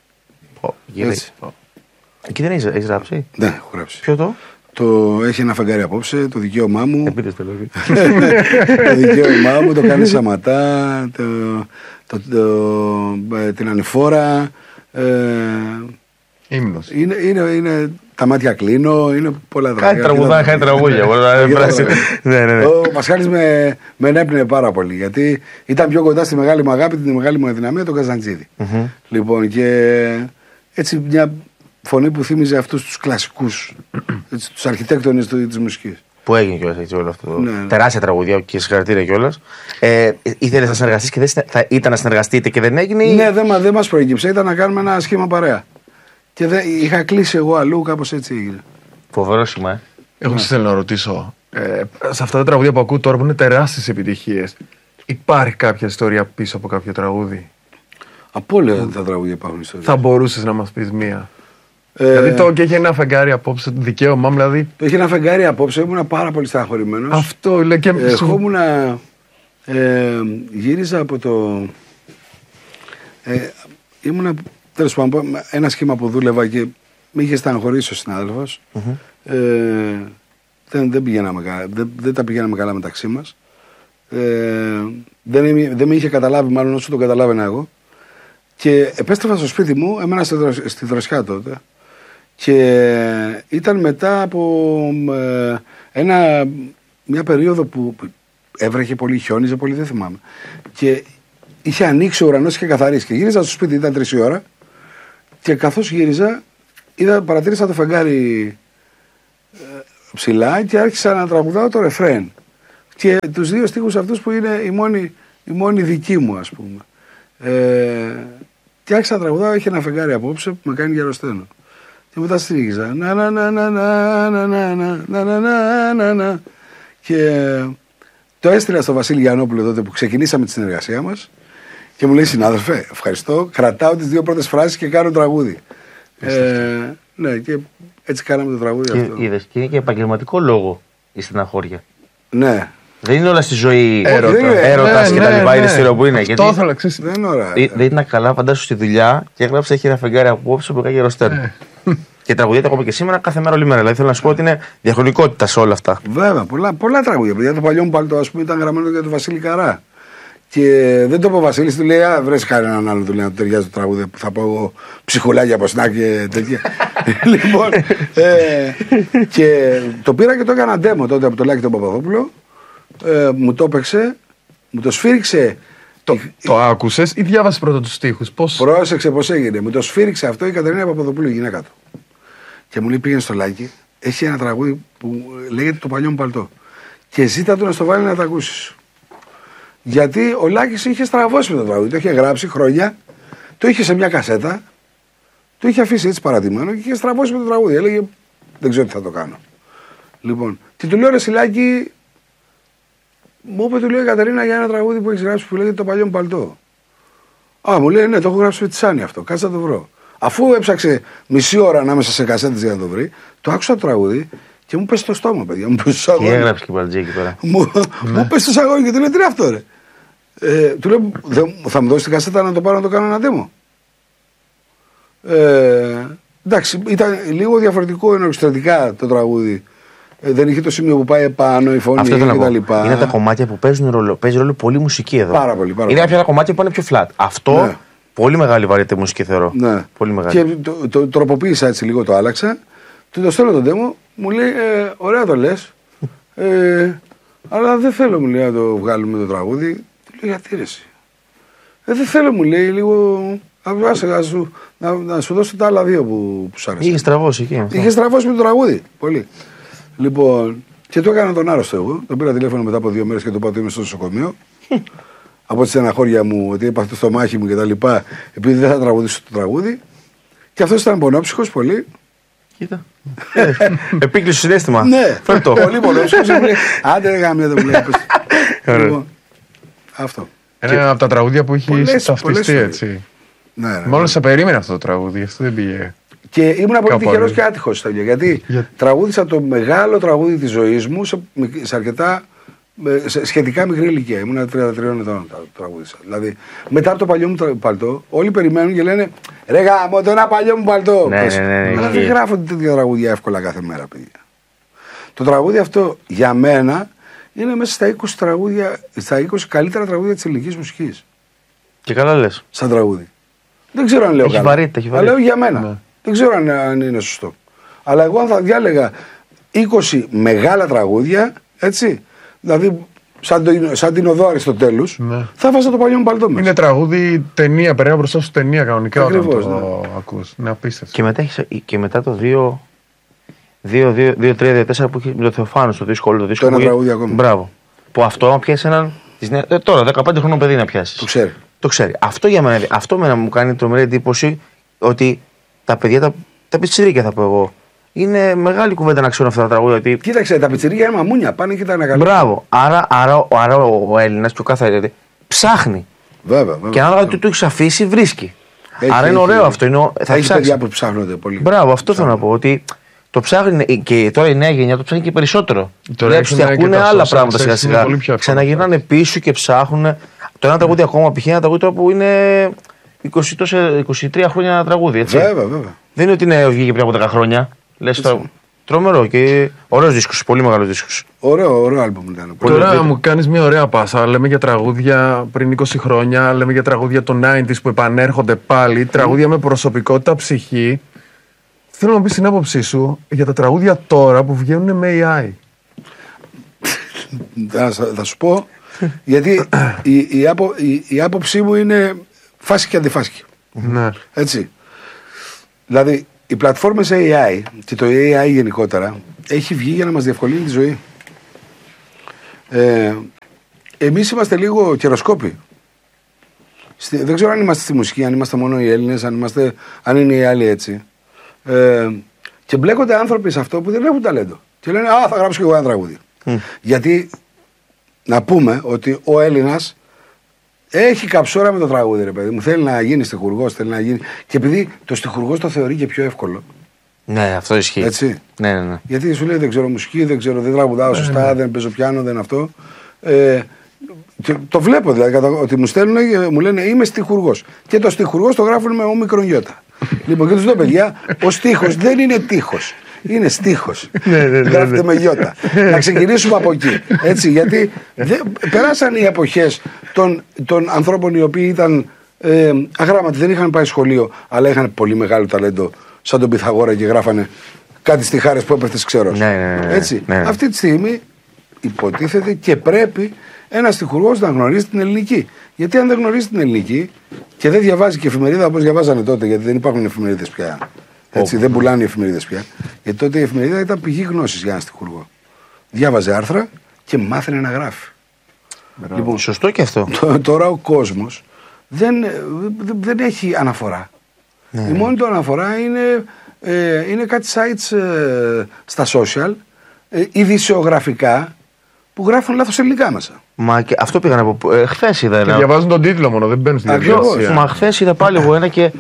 Εκεί δεν έχεις, έχεις γράψει. Ναι, έχω γράψει. Ποιο το? Το έχει ένα φεγγάρι απόψε, το δικαίωμά μου. Επίτες το λόγι. Το δικαίωμά μου, το κάνει Σαματά, το, το, το, την Ανηφόρα. Ε, Ύμνος. Είναι, είναι, είναι τα μάτια κλείνω, είναι πολλά τραγούδια. Κάτι τραγουδά, κάτι τραγούδια. Ο Πασχάλης με, με ενέπνεε πάρα πολύ, γιατί ήταν πιο κοντά στη μεγάλη μου αγάπη, τη μεγάλη μου αδυναμία, τον Καζαντζίδη. Mm-hmm. Λοιπόν, και έτσι μια φωνή που θύμιζε αυτούς τους κλασικούς, έτσι, τους αρχιτέκτονες της μουσικής. Που έγινε κιόλας έτσι όλο αυτό. Ναι. Τεράστια τραγουδία και συγχαρητήρια κιόλας. Ε, Ήθελες να συνεργαστείς και δεν θα ήταν να συνεργαστείτε και δεν έγινε. Ναι, δεν δε μας προέκυψε, ήταν να κάνουμε ένα σχήμα παρέα. Και δεν, είχα κλείσει εγώ αλλού, κάπως έτσι έγινε. Φοβερό σήμα, ε. Εγώ ναι. Θέλω να ρωτήσω. Ε, σε αυτά τα τραγούδια που ακούω τώρα που είναι τεράστιες επιτυχίες, υπάρχει κάποια ιστορία πίσω από κάποιο τραγούδι? Από όλα τα τραγούδια υπάρχουν ιστορίες. Θα μπορούσες να μας πεις μία? Ε, δηλαδή το και έχει ένα φεγγάρι απόψε, το δικαίωμά μου δηλαδή. Το έχει ένα φεγγάρι απόψε, ήμουν πάρα πολύ στεναχωρημένος. Αυτό λέει και. Ε, εγώ ήμουν. Ε, γύριζα από το. Ε, ήμουν. Τέλος πάντων, ένα σχήμα που δούλευα και με είχε στεναχωρήσει ο συνάδελφος. Mm-hmm. Ε, δεν, δεν, καλά, δεν, δεν τα πηγαίναμε καλά μεταξύ μας. Ε, δεν, δεν με είχε καταλάβει, μάλλον όσο το καταλάβαινα εγώ. Και επέστρεφα στο σπίτι μου, έμενα στη, στη Δροσιά τότε. Και ήταν μετά από ε, ένα, μια περίοδο που έβρεχε πολύ, χιόνιζε πολύ, δεν θυμάμαι. Και είχε ανοίξει ο ουρανός και καθαρίσει. Και γύριζα στο σπίτι, ήταν τρεις η ώρα. Και καθώς γύριζα, είδα, παρατήρησα το φεγγάρι ε, ψηλά και άρχισα να τραγουδάω το ρεφρέν. Και τους δύο στίχους αυτούς που είναι οι μόνοι, οι μόνοι δικοί μου, ας πούμε. Ε, και άρχισα να τραγουδάω, είχε ένα φεγγάρι απόψε που με κάνει γερασταίνω. Και μετά στρίγιζα. Να, να, να, να, να, να, να, να, να, να, να, να. Και το έστειλα στο Βασίλη Γιαννόπουλο τότε που ξεκινήσαμε τη συνεργασία μας. Και μου λέει, συνάδελφε, ευχαριστώ. Κρατάω τις δύο πρώτες φράσεις και κάνω τραγούδι. Ε, ναι, και έτσι κάναμε το τραγούδι και, αυτό. Είδες, και είναι και επαγγελματικό λόγο η στεναχώρια. Ναι. Δεν είναι όλα στη ζωή έρωτα, έρωτας ναι, και τα ναι, λοιπά. ναι. Είναι στήριο που είναι. Αυτό Γιατί ήθελα, ξέρεις. Δεν είναι ωραία. δεν ήταν καλά, φαντάσου στη δουλειά και έγραψε έχει ένα φεγγάρι απόψε που κάνει γεραστέρνο. Και τραγουδιέται ακόμα και σήμερα, κάθε μέρα, όλη μέρα. Δηλαδή θέλω να σου πω ότι είναι διαχρονικότητα σε όλα αυτά. Βέβαια, πολλά, πολλά τραγούδια. Για το παλιό μου παλτό, ας πούμε, ήταν γραμμένο για τον Βασίλη Καρά. Και δεν το είπε ο Βασίλης, του λέει: Α, βρες κανέναν άλλο του λέει, να του ταιριάζει το τραγούδι που θα πω εγώ ψυχουλάκια από σνάκ και τέτοια. Λοιπόν, ε, και το πήρα και το έκανα demo τότε από το Λάκη τον Παπαδόπουλο. Ε, μου το έπαιξε, μου το σφύριξε. Το, το άκουσες ή διάβασες πρώτα τους στίχους? Πώς... Πρόσεξε πώς έγινε. Μου το σφύριξε αυτό η Κατερίνα Παπαδοπούλου, η γυναίκα του. Και μου λέει: Πήγαινε στο Λάκη, έχει ένα τραγούδι που λέγεται Το παλιό μου παλτό. Και ζήτα του να στο βάλει να το ακούσεις. Γιατί ο Λάκης είχε στραβώσει με το τραγούδι. Το είχε γράψει χρόνια, το είχε σε μια κασέτα, το είχε αφήσει έτσι παρατημένο και είχε στραβώσει με το τραγούδι. Έλεγε: Δεν ξέρω τι θα το κάνω. Λοιπόν, και του λέω: Ρε Σιλάκη, μου είπε, του λέω η Κατερίνα για ένα τραγούδι που έχει γράψει που λέγεται Το παλιό μου παλτό. Α, μου λέει: Ναι, το έχω γράψει με τη Σάνι αυτό. Κάτσε να το βρω. Αφού έψαξε μισή ώρα ανάμεσα σε κασέτες για να το βρει, το άκουσα το τραγούδι και μου πέσει στο στόμα, παιδιά. Μου πέσει στο αγόρι. Και έγραψε και μπαλτζή εκεί πέρα. Μου, μου πέσει στο αγόρι και του λέω: Τι είναι αυτό, ρε. Ε, του λέω: Θα μου δώσει την κασέτα να το πάρω να το κάνω ένα demo. Ε, εντάξει, ήταν λίγο διαφορετικό ενορχιστρωτικά το τραγούδι. Ε, δεν είχε το σημείο που πάει επάνω, η φωνή κτλ. Είναι τα κομμάτια που παίζουν ρόλο. Παίζει ρόλο πολύ μουσική εδώ. Πάρα πολύ. Πάρα είναι κάποια κομμάτια που είναι πιο flat. Αυτό ναι. Πολύ μεγάλη βαρύτητα μουσική θεωρώ. Ναι. Πολύ μεγάλη. Και το, το, το τροποποίησα έτσι λίγο, το άλλαξα. Του το στέλνω το demo, μου λέει: ε, Ωραία το λες. Ε, αλλά δεν θέλω, μου λέει, να το βγάλουμε το τραγούδι. Του λέω: Γιατί ρε εσύ. Ε, δεν θέλω, μου λέει, λίγο. Άσε, να, σου, να, να σου δώσω τα άλλα δύο που, που σ' άρεσαν. Είχε στραβώσει εκεί. Είχε στραβώσει με το τραγούδι. Πολύ. Λοιπόν, και το έκανα τον άρρωστο εγώ. Τον πήρα τηλέφωνο μετά από δύο μέρες και το είπα ότι είμαι στο νοσοκομείο. Από τη στεναχώρια μου, ότι έπαθε το στομάχι μου κτλ. Επειδή δεν θα τραγουδήσω το τραγούδι. Και αυτό ήταν πονόψυχος πολύ. Κοίτα. Επίκλεισε συνέστημα. Ναι, πολύ πονόψυχος. Άντε, ρε γάμια το βλέπω. Αυτό. Ένα από τα τραγούδια που έχει ταυτιστεί έτσι. Μόλις σε περίμενε αυτό το τραγούδι, αυτό δεν πήγε. Και ήμουν πολύ τυχερός και άτυχος στα ίδια. Γιατί Για... τραγούδισα το μεγάλο τραγούδι της ζωής μου σε, σε αρκετά σε σχετικά μικρή ηλικία. Ήμουν τριάντα τρία ετών το τραγούδισα. Δηλαδή μετά από το παλιό μου παλτό, όλοι περιμένουν και λένε ρε γάμο, το ένα παλιό μου παλτό. Ναι, ναι, ναι, ναι, αλλά δεν γράφω τέτοια τραγούδια εύκολα κάθε μέρα, παιδιά. Το τραγούδι αυτό για μένα είναι μέσα στα είκοσι, τραγούδια, στα είκοσι καλύτερα τραγούδια της ελληνικής μουσικής. Και καλά λες. Σαν τραγούδι. Δεν ξέρω αν λέω έχει καλά. Βαρύτητα, έχει βαρύτητα. Αλλά λέω για μένα. Ναι. Δεν ξέρω αν, αν είναι σωστό. Αλλά εγώ αν θα διάλεγα είκοσι μεγάλα τραγούδια, έτσι, δηλαδή σαν, το, σαν την οδό Αριστοτέλους, ναι. Θα βάζα το παλιό μου παλτό μέσα. Είναι τραγούδι ταινία, περνάει μπροστά σου ταινία κανονικά. Ακριβώς, όταν το ναι. ακούς. Είναι απίστευτο. Και μετά, έχεις, και μετά το δύο τρία δύο τέσσερα που έχει με το Θεοφάνο στο δύσκολο. Το δύσκολο το ένα τραγούδι ακόμα. Μπράβο. Που αυτό άμα πιάσει έναν. Ε, τώρα δεκαπέντε χρονών παιδί να πιάσει. Το ξέρει. Το ξέρει. Αυτό για μένα, αυτό μένα μου κάνει τρομερή εντύπωση ότι τα παιδιά, τα, τα πιτσιρίκια θα πω εγώ. Είναι μεγάλη κουβέντα να ξέρουν αυτά τα τραγούδια. Ότι... Κοίταξε, τα πιτσιρίκια είναι μαμούνια. Πάνε και τα ανακαλύπτουν. Μπράβο. Άρα, άρα, άρα ο Έλληνας και ο κάθε Έλληνας ψάχνει. Βέβαια, βέβαια. Και ανάλογα τι του έχει αφήσει, βρίσκει. Έχει, άρα είναι έχει, ωραίο έχει. αυτό. Είναι, θα έχει ψάξει. παιδιά που ψάχνονται πολύ. Μπράβο, αυτό θέλω να πω. Ότι το ψάχνει και τώρα η νέα γενιά το ψάχνει και περισσότερο. Τώρα ότι ακούνε άλλα πράγματα σιγά σιγά. Ξαναγυρνάνε πίσω και ψάχνουν. Το ένα τραγούδι ακόμα π.χ. ένα τραγούδι που είναι είκοσι, είκοσι τρία χρόνια ένα τραγούδι. Έτσι. Βέβαια, βέβαια. Δεν είναι ότι είναι, βγήκε πριν από δέκα χρόνια. Λες τώρα. Τρομερό και ωραίος δίσκος, πολύ μεγάλος δίσκος. Ωραίο, ωραίο άλμπουμ ήταν. Τώρα πολύ... μου κάνεις μια ωραία πάσα. Λέμε για τραγούδια πριν είκοσι χρόνια, λέμε για τραγούδια των ενενήντα που επανέρχονται πάλι, τραγούδια με προσωπικότητα, ψυχή. Θέλω να πεις την άποψή σου για τα τραγούδια τώρα που βγαίνουν με έι άι. θα, θα σου πω, γιατί η, η, άπο, η, η άποψή μου είναι φάση και αντιφάσκη. Ναι. Έτσι. Δηλαδή, οι πλατφόρμες έι άι και το έι άι γενικότερα έχει βγει για να μας διευκολύνει τη ζωή. Ε, εμείς είμαστε λίγο καιροσκόποι. Στη, δεν ξέρω αν είμαστε στη μουσική, αν είμαστε μόνο οι Έλληνες, αν, είμαστε, αν είναι οι άλλοι έτσι. Ε, και μπλέκονται άνθρωποι σε αυτό που δεν έχουν ταλέντο. Και λένε, α, θα γράψω και εγώ ένα τραγούδι. Mm. Γιατί να πούμε ότι ο Έλληνας έχει καψόρα με το τραγούδι, ρε παιδί μου. Θέλει να γίνει στιχουργός, θέλει να γίνει. Και επειδή το στιχουργός το θεωρεί και πιο εύκολο. Ναι, αυτό ισχύει. Έτσι. Ναι, ναι, ναι. Γιατί σου λέει δεν ξέρω μουσική, δεν ξέρω, δεν τραγουδάω σωστά, ναι, ναι. δεν παίζω πιάνο, δεν αυτό. Ε, και το βλέπω δηλαδή ότι μου στέλνουν και μου λένε είμαι στιχουργός. Και το στιχουργός το γράφουν με όμικρον γιώτα. Λοιπόν, και τους λέω παιδιά, ο στίχος δεν είναι τείχος. Είναι στίχος. Γράφεται με γιώτα. Να ξεκινήσουμε από εκεί. Έτσι, γιατί δεν, περάσαν οι εποχές των, των ανθρώπων οι οποίοι ήταν ε, αγράμματοι, δεν είχαν πάει σχολείο, αλλά είχαν πολύ μεγάλο ταλέντο, σαν τον Πυθαγόρα και γράφανε κάτι στιχάρες που έπεφτες ξερός. Ναι, ναι, ναι, Έτσι. Ναι, ναι. Αυτή τη στιγμή υποτίθεται και πρέπει ένας στιχουργός να γνωρίζει την ελληνική. Γιατί αν δεν γνωρίζει την ελληνική και δεν διαβάζει και εφημερίδα όπως διαβάζανε τότε, γιατί δεν υπάρχουν εφημερίδες πια. Έτσι, oh. δεν πουλάνε οι εφημερίδες πια. Γιατί τότε η εφημερίδα ήταν πηγή γνώσης για έναν στιχουργό. Διάβαζε άρθρα και μάθαινε να γράφει. Λοιπόν, σωστό και αυτό. Τώρα ο κόσμος δεν, δεν έχει αναφορά. Ναι. Η μόνη του αναφορά είναι, ε, είναι κάτι sites ε, στα social, ε, ειδησιογραφικά, που γράφουν λάθος ελληνικά μέσα. Μα και αυτό πήγα να πω. Ε, χθες είδα ένα. Και διαβάζουν τον τίτλο μόνο, δεν μπαίνουν στην διαδικασία. Μα χθες είδα πάλι εγώ ένα και,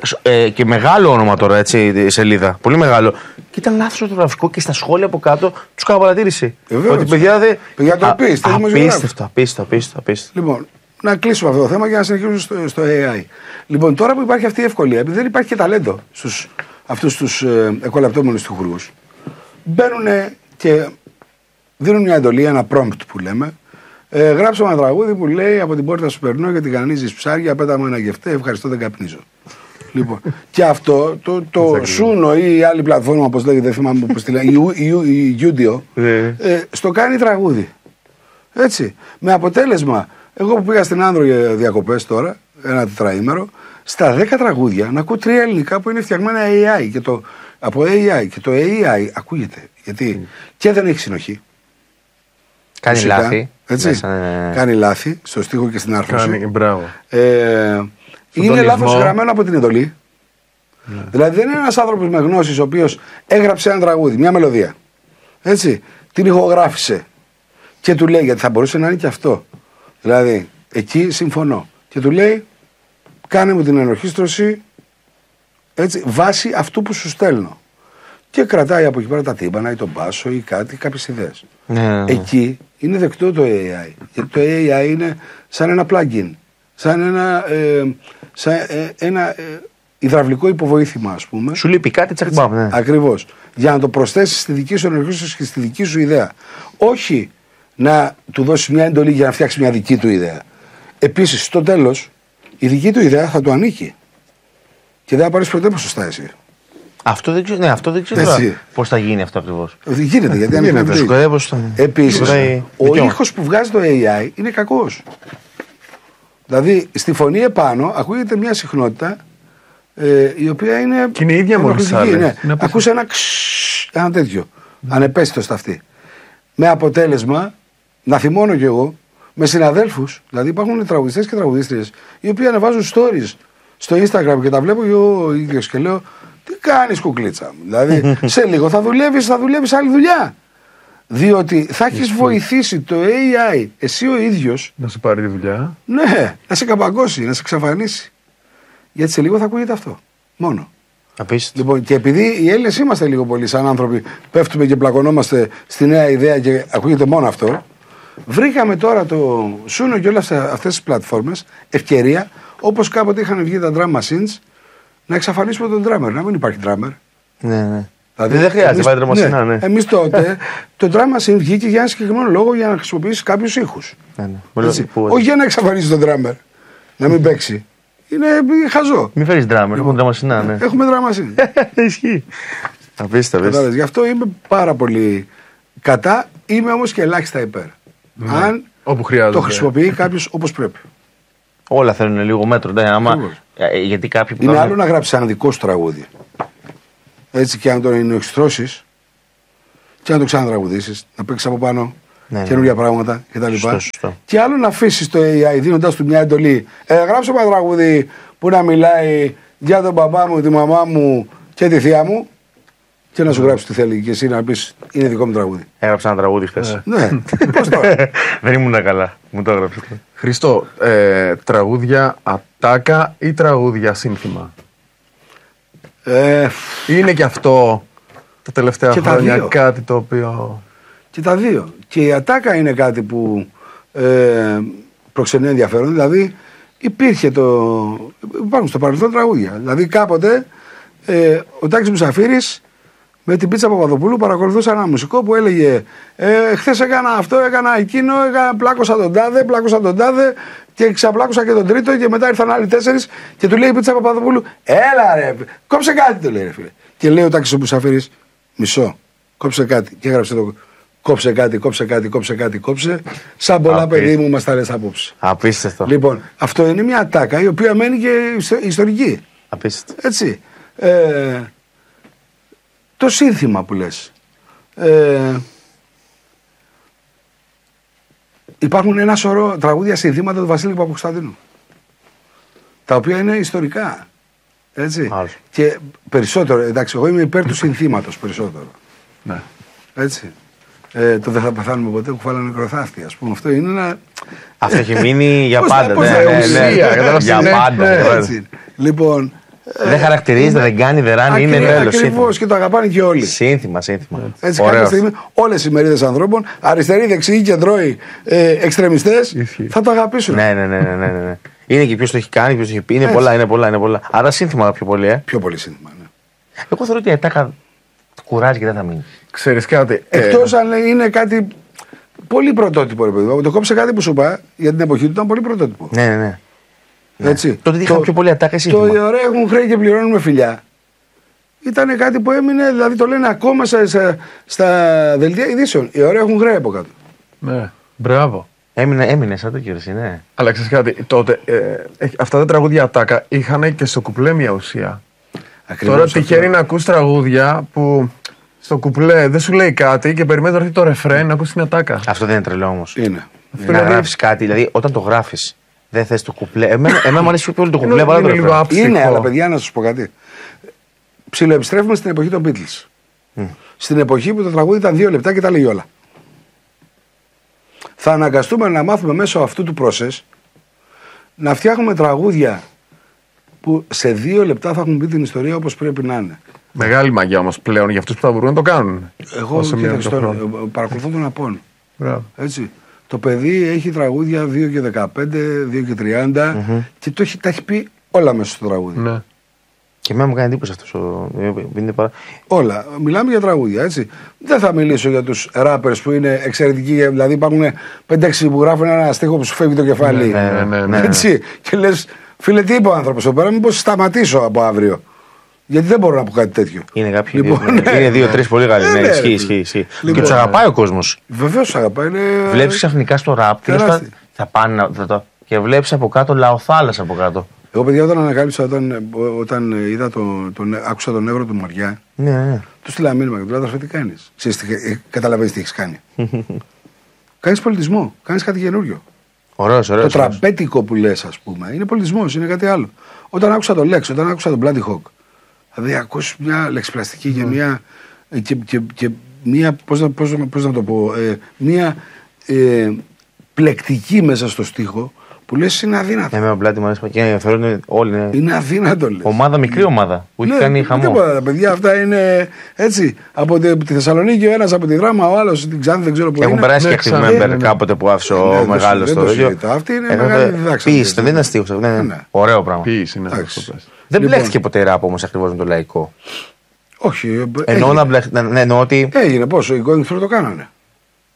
ε, και μεγάλο όνομα τώρα, έτσι, η σελίδα. Πολύ μεγάλο. Και ήταν λάθος ορθογραφικό και στα σχόλια από κάτω του έκανα παρατήρηση. Ε, ότι παιδιά δεν. Παιδιά το απίστευτο. Απίστευτο, απίστευτο, απίστευτο. Λοιπόν, να κλείσουμε αυτό το θέμα και να συνεχίσουμε στο, στο έι άι. Λοιπόν, τώρα που υπάρχει αυτή η ευκολία, επειδή δεν υπάρχει και ταλέντο στους αυτούς τους ε, εκολαπτώμενους στιχουργούς, μπαίνουν και δίνουν μια εντολή, ένα prompt που λέμε. Ε, γράψω ένα τραγούδι που λέει από την πόρτα σου περνώ γιατί κανονίζεις ψάρια, πέταμε ένα γευτέ, ευχαριστώ, δεν καπνίζω. Λοιπόν, και αυτό το, το Σούνο ή η άλλη πλατφόρμα, όπως λέγεται, δεν θυμάμαι πώς τη λέει, η Γιούντιο, ε, στο κάνει τραγούδι. Έτσι. Με αποτέλεσμα, εγώ που πήγα στην Άνδρο για διακοπές τώρα, ένα τετραήμερο, στα δέκα τραγούδια να ακούω τρία ελληνικά που είναι φτιαγμένα έι άι και το, από έι άι. Και το έι άι ακούγεται. Γιατί mm. και δεν έχει συνοχή. Κάνει Φυσικά, λάθη. Έτσι. Μέσα, ναι. Κάνει λάθη στο στίχο και στην άρθρωση. Κάνει, μπράβο. Ε, είναι λάθος γραμμένο από την εντολή. Ναι. Δηλαδή δεν είναι ένας άνθρωπος με γνώσεις ο οποίος έγραψε ένα τραγούδι, μια μελωδία. Έτσι. Την ηχογράφησε. Και του λέει, γιατί θα μπορούσε να είναι και αυτό. Δηλαδή, εκεί συμφωνώ. Και του λέει, κάνε μου την ενορχήστρωση έτσι, βάσει αυτού που σου στέλνω. Και κρατάει από εκεί πέρα τα τύμπανα ή τον μπάσο ή κάτι, κάποιες ιδέες. Ναι. Εκεί είναι δεκτό το έι άι. Γιατί το έι άι είναι σαν ένα plugin. Σαν ένα, ε, σαν, ε, ένα ε, υδραυλικό υποβοήθημα, ας πούμε. Σου λείπει κάτι, τσακμπάμ. Ναι. Ακριβώς. Για να το προσθέσεις στη δική σου ενορχήστρωση και στη δική σου ιδέα. Όχι να του δώσεις μια εντολή για να φτιάξει μια δική του ιδέα. Επίσης, στο τέλος, η δική του ιδέα θα του ανήκει. Και δεν θα πάρεις ποτέ ποσοστά εσύ. Αυτό δεν ξέρω, ναι, αυτό δεν ξέρω πώς θα γίνει αυτό ακριβώς. Γίνεται, γιατί αν είναι επίσης, ο ήχος που βγάζει το έι άι είναι κακός. Δηλαδή, στη φωνή επάνω ακούγεται μια συχνότητα ε, η οποία είναι. Και είναι η ίδια μορφή. Ναι. Ακούς ένα ξ, ένα τέτοιο. Mm. Ανεπαίσθητο στα αυτή. Με αποτέλεσμα, να θυμώνω κι εγώ, με συναδέλφους, δηλαδή υπάρχουν τραγουδιστές και τραγουδίστριες, οι οποίοι ανεβάζουν stories στο Instagram και τα βλέπω εγώ ο ίδιος και λέω, τι κάνεις κουκλίτσα μου. Δηλαδή, σε λίγο θα δουλεύεις, θα δουλεύεις άλλη δουλειά. Διότι θα έχεις βοηθήσει το έι άι, εσύ ο ίδιος. Να σε πάρει τη δουλειά. Ναι, να σε καπαγκώσει, να σε εξαφανίσει. Γιατί σε λίγο θα ακούγεται αυτό. Μόνο. Απίστευτο. Λοιπόν, και επειδή οι Έλληνες είμαστε λίγο πολύ σαν άνθρωποι, πέφτουμε και πλακωνόμαστε στη νέα ιδέα και ακούγεται μόνο αυτό. Βρήκαμε τώρα το Σούνο και όλες αυτές τις πλατφόρμες ευκαιρία, όπως κάποτε είχαν βγει τα drum machines, να εξαφανίσουμε τον drummer, να μην υπάρχει drummer. Ναι, ναι. Δηλαδή, δεν χρειάζεται, πάει δραμασινά, ναι. ναι. Εμείς τότε το drum machine βγήκε για ένα συγκεκριμένο λόγο για να χρησιμοποιήσει κάποιους ήχους. Ναι, ναι. Όχι για να εξαφανίσει τον drummer, να μην παίξει. Είναι χαζό. Μην φέρεις drummer, έχουμε δραμασινά, ναι. Έχουμε drum machine. Ισχύει. Απίστευτο. Γι' αυτό είμαι πάρα πολύ κατά, είμαι όμως και ελάχιστα υπέρ. Ναι. Αν Όπου το χρησιμοποιεί κάποιος όπως πρέπει. Όλα θέλουν λίγο μέτρο. Ναι, άμα, ε, γιατί κάποιοι που είναι κάνουν... άλλο να γράψεις ένα δικό σου τραγούδι. Έτσι και αν το εννοεξτρώσεις και να το ξανατραγουδήσεις, να παίξεις από πάνω ναι, καινούργια ναι. πράγματα κτλ. Και άλλο να αφήσεις το έι άι δίνοντας του μια εντολή. Ε, γράψω ένα τραγούδι που να μιλάει για τον μπαμπά μου, τη μαμά μου και τη θεία μου. Και να σου γράψει τι θέλει και εσύ να πεις είναι δικό μου τραγούδι. Έγραψα ένα τραγούδι χθες. Ναι, πώς τώρα. Δεν ήμουν καλά. Μου το έγραψε. Χριστό, ε, τραγούδια ατάκα ή τραγούδια σύνθημα. Ε, είναι και αυτό τα τελευταία και χρόνια τα κάτι το οποίο... Και τα δύο. Και η ατάκα είναι κάτι που ε, προξενεί ενδιαφέρον. Δηλαδή υπήρχε το... Υπάρχουν στο παρελθόν τραγούδια. Δηλαδή κάποτε ε, ο Τάκης Μουσαφίρης με την Πίτσα Παπαδοπούλου παρακολουθούσα ένα μουσικό που έλεγε ε, χθες έκανα αυτό, έκανα εκείνο, έκανα, πλάκωσα τον τάδε, πλάκωσα τον τάδε και ξαπλάκωσα και τον τρίτο και μετά ήρθαν άλλοι τέσσερις και του λέει η Πίτσα Παπαδοπούλου έλα ρε, κόψε κάτι το λέει ρε φίλε. Και λέει ο Τάκης ο Μουσαφίρης μισό, κόψε κάτι και έγραψε το κόψε κάτι, κόψε κάτι, κόψε κάτι, κόψε σαν πολλά Απί... παιδί μου μας τα λες απόψε. Απίστευτο. Λοιπόν, αυτό είναι μια ατάκα η οποία μένει και ιστορική. Απίστευτο. Έτσι. Ε, το σύνθημα που λες. Ε, υπάρχουν ένα σωρό τραγούδια συνθήματα του Βασίλη Παπακοσταντίνου. Τα οποία είναι ιστορικά. Έτσι. Άλος. Και περισσότερο, εντάξει, εγώ είμαι υπέρ του συνθήματος περισσότερο. Ναι. Έτσι. Ε, το δεν θα πεθάνουμε ποτέ, κουφάλα νεκροθάφτη. Ας πούμε, αυτό είναι ένα. Αυτό έχει μείνει για πάντα. Πώς ναι, θα, ναι, ναι, ναι, για ναι, πάντα. Ναι, έτσι. Λοιπόν. Δεν χαρακτηρίζεται, δεν κάνει, δεν ράνει, είναι τέλος. Ακριβώς και το αγαπάνε και όλοι. Σύνθημα, σύνθημα. Έτσι, κάποια στιγμή όλες οι μερίδες ανθρώπων, αριστεροί, δεξιοί, κεντρώοι, ε, εξτρεμιστές, θα το αγαπήσουν. Ναι, ναι, ναι, ναι, ναι. Είναι και ποιος το έχει κάνει, ποιος το έχει πει. Είναι πολλά, είναι πολλά, είναι πολλά. Άρα σύνθημα πιο πολύ, ε. Πιο πολύ σύνθημα, ναι. Εγώ θεωρώ ότι η ατάκα κουράζει και δεν θα μείνει. Ξέρεις κάτι. Εκτός αν είναι κάτι πολύ πρωτότυπο, ρε παιδί. Το κόψε κάτι που σου είπα για την εποχή του ήταν πολύ πρωτότυπο. Ναι, ναι, ναι. Έτσι. Τότε είχαν πιο πολύ ατάκα σύνθημα. Το οι ωραίοι έχουν χρέη και πληρώνουν με φιλιά. Ήταν κάτι που έμεινε, δηλαδή το λένε ακόμα στα, στα δελτία ειδήσεων. Οι ωραίοι έχουν χρέη από κάτω. Ναι, μπράβο. Έμεινε, έμεινε σαν το κύριο, ναι. Αλλά ξέρεις κάτι, τότε ε, αυτά τα τραγούδια ατάκα είχαν και στο κουπλέ μια ουσία. Ακριβώς. Τώρα τυχαίνει να ακούς τραγούδια που στο κουπλέ δεν σου λέει κάτι και περιμένει να έρθει το ρεφρέν να ακούς την ατάκα. Αυτό δεν είναι τρελό όμως. Είναι. Να δηλαδή... γράφεις κάτι, δηλαδή όταν το γράφεις. Δεν θες το κουπλέ. Εμένα, εμένα μου αρέσει πιο πολύ το κουπλέ παρά το ρεφρέν. Είναι, αλλά παιδιά, να σας πω κάτι. Ψιλοεπιστρέφουμε στην εποχή των Beatles. Mm. Στην εποχή που το τραγούδι ήταν δύο λεπτά και τα λέει όλα. Θα αναγκαστούμε να μάθουμε μέσω αυτού του process να φτιάχνουμε τραγούδια που σε δύο λεπτά θα έχουν πει την ιστορία όπως πρέπει να είναι. Μεγάλη μαγιά όμως πλέον για αυτούς που θα μπορούν να το κάνουν. Εγώ κοίταξε, παρακολουθώ τον Απόν. Έτσι. Το παιδί έχει τραγούδια δύο και δεκαπέντε, δύο και τριάντα mm-hmm. και το έχει, τα έχει πει όλα μέσα στο τραγούδι. Ναι. Και εμένα μου κάνει εντύπωση αυτό. Ο... Παρά... Όλα. Μιλάμε για τραγούδια, έτσι. Δεν θα μιλήσω για τους rappers που είναι εξαιρετικοί. Δηλαδή υπάρχουν πέντε έξι που γράφουν ένα στίχο που σου φεύγει το κεφάλι. Ναι, ναι, ναι, ναι. Έτσι. Και λες, φίλε, τι είπε ο άνθρωπος εδώ πέρα, μήπως σταματήσω από αύριο. Γιατί δεν μπορώ να πω κάτι τέτοιο. Είναι κάποιοι. Λοιπόν, ναι, είναι δύο-τρει πολύ καλοί. Ναι, ναι, ισχύει, ισχύει. ισχύει. Λοιπόν, και του αγαπάει ο κόσμος. Βεβαίως του αγαπάει. Είναι... Βλέπει ξαφνικά στο ραπ και θα, θα πάνε. Θα το... Και βλέπει από κάτω λαοθάλασσα από κάτω. Εγώ, παιδιά, όταν ανακάλυψα, όταν, όταν είδα το, τον, άκουσα τον Εύρο του Μαριά, ναι, ναι. του στείλα μήνυμα και του λέω: τι κάνει. Καταλαβαίνει τι έχει κάνει. Κάνει πολιτισμό, κάνει κάτι καινούριο. Ωραίος, ωραίος, το τραμπέτικο που λες, ας πούμε, είναι πολιτισμός, είναι κάτι άλλο. Όταν άκουσα τον Lex, όταν άκουσα τον Bloody Hawk, δηλαδή ακούσει μια λεξιπλαστική και μια. Και, και, και μια πώς να, πώς, πώς να το πω, ε, μια ε, πλεκτική μέσα στο στίχο. Που λες είναι αδύνατο. Ναι, με τον πλάτη μου αρέσει και ενδιαφέρον όλοι. Είναι, είναι αδύνατο, λες. Ομάδα, μικρή ομάδα που έχει ναι, κάνει χαμό. Τίποτα, τα παιδιά αυτά είναι έτσι. Από τη, τη Θεσσαλονίκη ο ένας από τη Δράμα, ο άλλος την Ξάνθη, δεν ξέρω πού. Έχουν περάσει και active member κάποτε που άφησε ο μεγάλος στο ίδιο. Αυτή είναι μεγάλη διδάξη. Ποιήση, δεν είναι αστείο. Ωραίο πράγμα. Ποιήση, ναι. Δεν μπλέχτηκε ποτέ ράπ όμως ακριβώς με το λαϊκό. Όχι. Εννοώ ότι. Έγινε πόσο, οι Going Through το κάνανε.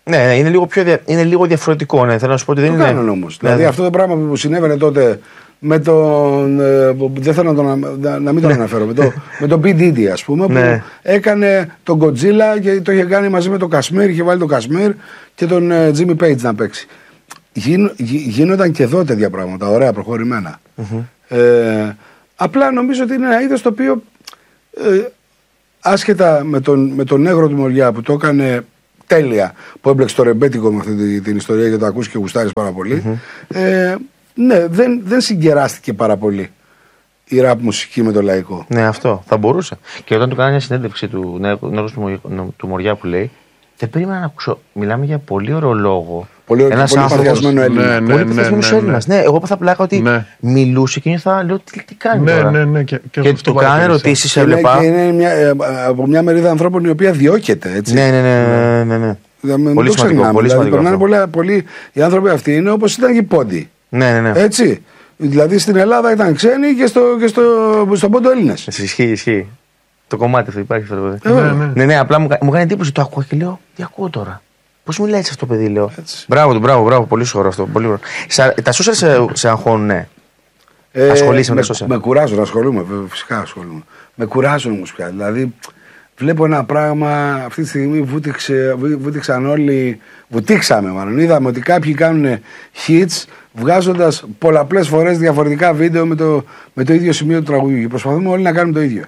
Ναι, είναι λίγο, πιο δια... είναι λίγο διαφορετικό. Ναι. Θέλω να σου πω ότι δεν το είναι. Κάνουν όμως. Ναι, δηλαδή ναι. αυτό το πράγμα που συνέβαινε τότε με τον. Ε, δεν θέλω να, τον, να, να μην τον αναφέρω. με, το, με τον P. Diddy, ας πούμε, που Ναι. έκανε τον Godzilla και το είχε κάνει μαζί με τον Κασμίρ. Είχε βάλει τον Κασμίρ και τον ε, Jimmy Page να παίξει. Γίν, γι, γίνονταν και εδώ τέτοια πράγματα, ωραία, προχωρημένα. Mm-hmm. Ε, απλά νομίζω ότι είναι ένα είδος το οποίο ε, άσχετα με τον, με τον Νέγρο του Μοριά που το έκανε τέλεια, που έμπλεξε το ρεμπέτικο με αυτή την, την ιστορία και το ακούσει και γουστάρεις πάρα πολύ. Mm-hmm. Ε, ναι, δεν, δεν συγκεράστηκε πάρα πολύ η ραπ μουσική με το λαϊκό. Ναι, αυτό θα μπορούσε. Και όταν του κάνα μια συνέντευξη του Νέγρου του, του Μοριά που λέει, δεν περίμενα να ακούσω. Μιλάμε για πολύ ωραίο λόγο. Πολύ, πολύ παθιασμένο Έλληνα. Ναι, ναι, πολύ ναι, παθιασμένο ναι, ναι, Έλληνα. Ναι, εγώ θα πλάκα ότι ναι. μιλούσε και θα λέω τι, τι κάνει. Ναι, τώρα. ναι, ναι. Και, και, και του κάνει ερωτήσει, έβλεπα. Και είναι μια, ε, από μια μερίδα ανθρώπων η οποία διώκεται. Έτσι. Ναι, ναι, ναι. ναι, ναι, ναι. Δηλαδή, πολύ σημαντικό. Πολύ δηλαδή, σημαντικό πολύ, πολύ, οι άνθρωποι αυτοί είναι όπως ήταν και οι πόντοι. Ναι, ναι, ναι. Έτσι. Δηλαδή στην Ελλάδα ήταν ξένοι και, στο, και στο, στον πόντο Έλληνες. Ισχύει, ισχύει. Το κομμάτι αυτό υπάρχει αυτό το παιδί. Ε, ναι, ναι. ναι, ναι, απλά μου, μου κάνει εντύπωση. Το ακούω και λέω, τι ακούω τώρα. Πώς μιλάει αυτό το παιδί, λέω. Έτσι. Μπράβο του, μπράβο, μπράβο. Πολύ σοβαρό αυτό. Πολύ ωραίο. Τα social σε, σε αγχώνουν, ναι. Ε, Ασχολείσαι με με, τα social. Με κουράζουν, ασχολούμαι, φυσικά ασχολούμαι. Με κουράζουν όμως πια. Δηλαδή, βλέπω ένα πράγμα, αυτή τη στιγμή βούτυξε, βούτυξαν όλοι, βουτήξαμε μάλλον. Είδαμε ότι κάποιοι κάνουν hits βγάζοντας πολλαπλές φορές διαφορετικά βίντεο με το, με το ίδιο σημείο του τραγουδιού. Και προσπαθούμε όλοι να κάνουμε το ίδιο.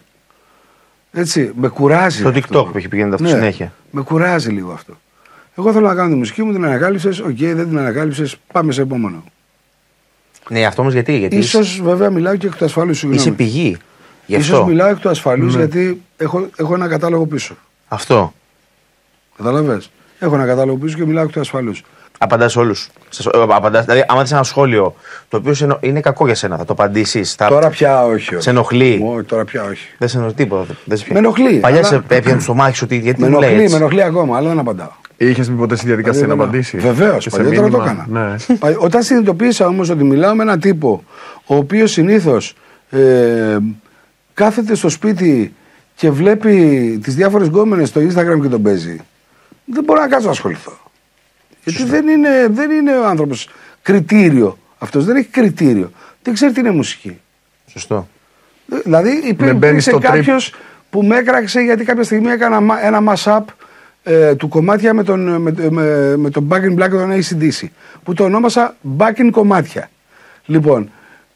Έτσι, με κουράζει. Στο αυτό. TikTok που έχει πηγαίνει αυτό ναι, συνέχεια. Με κουράζει λίγο αυτό. Εγώ θέλω να κάνω τη μουσική μου, την ανακάλυψες, οκ, okay, δεν την ανακάλυψες, πάμε σε επόμενο. Ναι, αυτό όμως γιατί. γιατί Ίσως είσαι... βέβαια μιλάω και εκ του ασφαλούς, συγγνώμη. Είσαι πηγή. Γι' αυτό. Ίσως μιλάω εκ του ασφαλούς ναι. γιατί έχω, έχω ένα κατάλογο πίσω. Αυτό. Καταλαβες. Έχω ένα κατάλογο πίσω και μιλάω εκ του ασφαλούς. Απαντάς σε όλους. Απαντάς, δηλαδή, άμα δεις ένα σχόλιο το οποίο είναι κακό για σένα, θα το απαντήσεις. Θα... Τώρα πια όχι. Σε ενοχλεί. Ω, τώρα πια όχι. Δεν σε ενοχλεί τίποτα. Δεν σε... Με ενοχλεί. Παλιά αλλά... σε έπιανε στο μάχη σου ότι γιατί με μου λέει ενοχλεί, έτσι. με ενοχλεί ακόμα, αλλά δεν απαντάω. Είχες μπει ποτέ στη διαδικασία να απαντήσει. Βεβαίως, παλιότερα το έκανα. Ναι. Όταν συνειδητοποίησα όμως ότι μιλάω με έναν τύπο ο οποίος συνήθως ε, κάθεται στο σπίτι και βλέπει τις διάφορες γκόμενες στο Instagram και τον παίζει, δεν μπορώ να κάτσω να ασχοληθώ. Γιατί δεν είναι, δεν είναι ο άνθρωπος κριτήριο. Αυτός δεν έχει κριτήριο. Δεν ξέρει τι είναι μουσική. Σωστό. Δηλαδή υπήρξε κάποιος που με έκραξε γιατί κάποια στιγμή έκανα ένα mash-up ε, του κομμάτια με τον, με, με, με τον Back in Black και τον έι σι ντι σι που το ονόμασα Back in κομμάτια. Λοιπόν,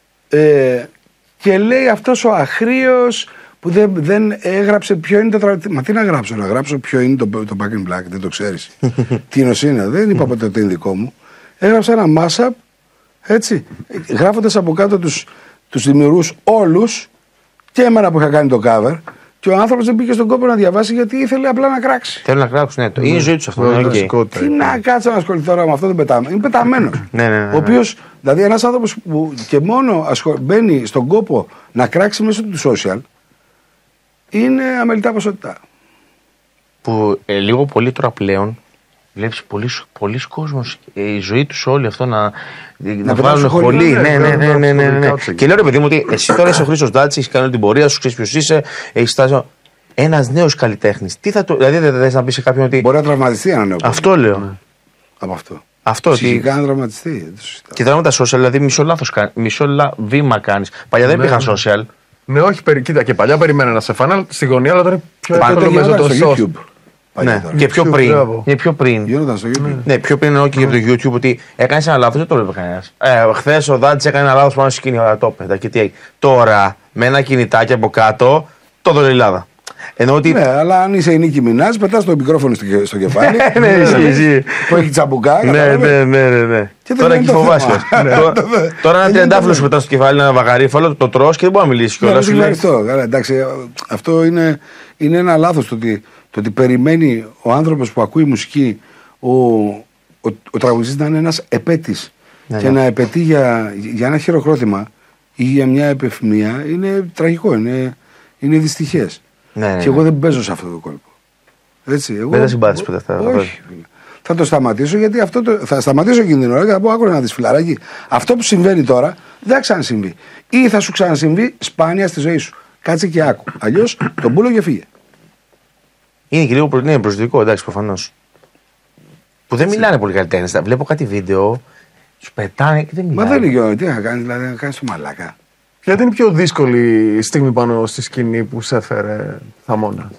ε, και λέει αυτός ο αχρίος που δεν, δεν έγραψε ποιο είναι το τραγούδι. Μα τι να γράψω, να γράψω ποιο είναι το, το Back in Black, δεν το ξέρεις. Τι είναι, δεν είπα ποτέ ότι είναι δικό μου. Έγραψα ένα mash-up, έτσι, γράφοντας από κάτω τους, τους δημιουργούς όλους και εμένα που είχα κάνει το cover. Και ο άνθρωπος δεν πήγε στον κόπο να διαβάσει γιατί ήθελε απλά να κράξει. Θέλει να κράξουν, ναι. Είναι η ζωή του αυτό. Τι να κάτσω να ασχοληθώ τώρα με αυτό τον πεταμένο. Είναι πεταμένος. ναι, ναι, ναι, ναι. Ο οποίος, δηλαδή ένας άνθρωπος που και μόνο ασχολ... μπαίνει στον κόπο να κράξει μέσω του social, είναι αμελητά ποσότητα. Που ε, λίγο πολύ τώρα πλέον βλέπεις πολλοί κόσμος, ε, η ζωή τους όλη αυτό να, να, να βγάλουν χολή. Ναι, ναι, ναι, ναι, ναι, ναι. Και λέω ρε παιδί μου ότι εσύ τώρα είσαι ο Χρήστος Ντάτσης, έχεις κάνει την πορεία σου, ξέρεις ποιος είσαι, έχεις φτάσει. Ένας νέος καλλιτέχνης. Τι θα το, δηλαδή δεν θες να πεις σε κάποιον ότι. Μπορεί να τραυματιστεί ένα νέο. Αυτό λέω. Ναι. Από αυτό. Αυτό Ψυχικά να τραυματιστεί. Και τώρα με τα social, δηλαδή μισό λάθος κάνει, μισό λα... βήμα κάνεις. Παλιά δεν υπήρχαν social. Ναι, όχι, περι... κοίτα και παλιά περιμένα να σε φανά στη γωνία, αλλά τώρα πιο εύκολο μέσα το YouTube. Ναι, και πιο πριν. Και πιο πριν. Γίνονταν στο YouTube. Ναι, πιο πριν εννοώ και για το YouTube ότι έκανε ένα λάθος, δεν το βλέπει κανένα. Ε, Χθε ο Δάντη έκανε ένα λάθος πάνω στη σκηνή, το έπαιζα και τι έγινε. Τώρα με ένα κινητάκι από κάτω, το δω Ελλάδα. Ότι... Ναι, αλλά αν είσαι η Νίκη Μινάζ, πετάς το μικρόφωνο στο κεφάλι. Ναι, ισχύει. Που έχει τσαμπουκά. Ναι, ναι, ναι, ναι. Τώρα εκεί φοβάσαι. Τώρα ένα τριαντάφυλλο σου πετάς στο κεφάλι, ένα βαγαρίφαλο, το τρως και δεν μπορεί να μιλήσει κιόλας. Ευχαριστώ. Εντάξει, αυτό είναι ένα λάθος το ότι περιμένει ο άνθρωπος που ακούει μουσική ο τραγουδιστής να είναι ένας επέτης και να επαιτεί για ένα χειροκρότημα ή για μια επεφημία είναι τραγικό, είναι δυστυχές. Ναι, ναι, και εγώ δεν παίζω σε αυτό το κόλπο. Έτσι, εγώ... Δεν θα συμπάθεις ποτέ αυτά. Όχι. Θα το σταματήσω γιατί αυτό το... θα σταματήσω εκείνη την ώρα και θα πω άκουρα να δεις φιλαράκι. Αυτό που συμβαίνει τώρα δεν θα ξανασυμβεί. Ή θα σου ξανασυμβεί σπάνια στη ζωή σου. Κάτσε και άκου. Αλλιώς τον πούλο και φύγε. Είναι και λίγο προ... ναι, προσδοτικό, εντάξει, προφανώς. Που δεν μιλάνε πολύ καλλιτέχνες. Βλέπω κάτι βίντεο, τους πετάνε και δεν μιλάνε. Μα δεν είναι τι να κάνει, δηλαδή να κάνει το μαλάκα. Ποια ήταν η πιο δύσκολη στιγμή πάνω στη σκηνή που σε έφερε Θαμώνα?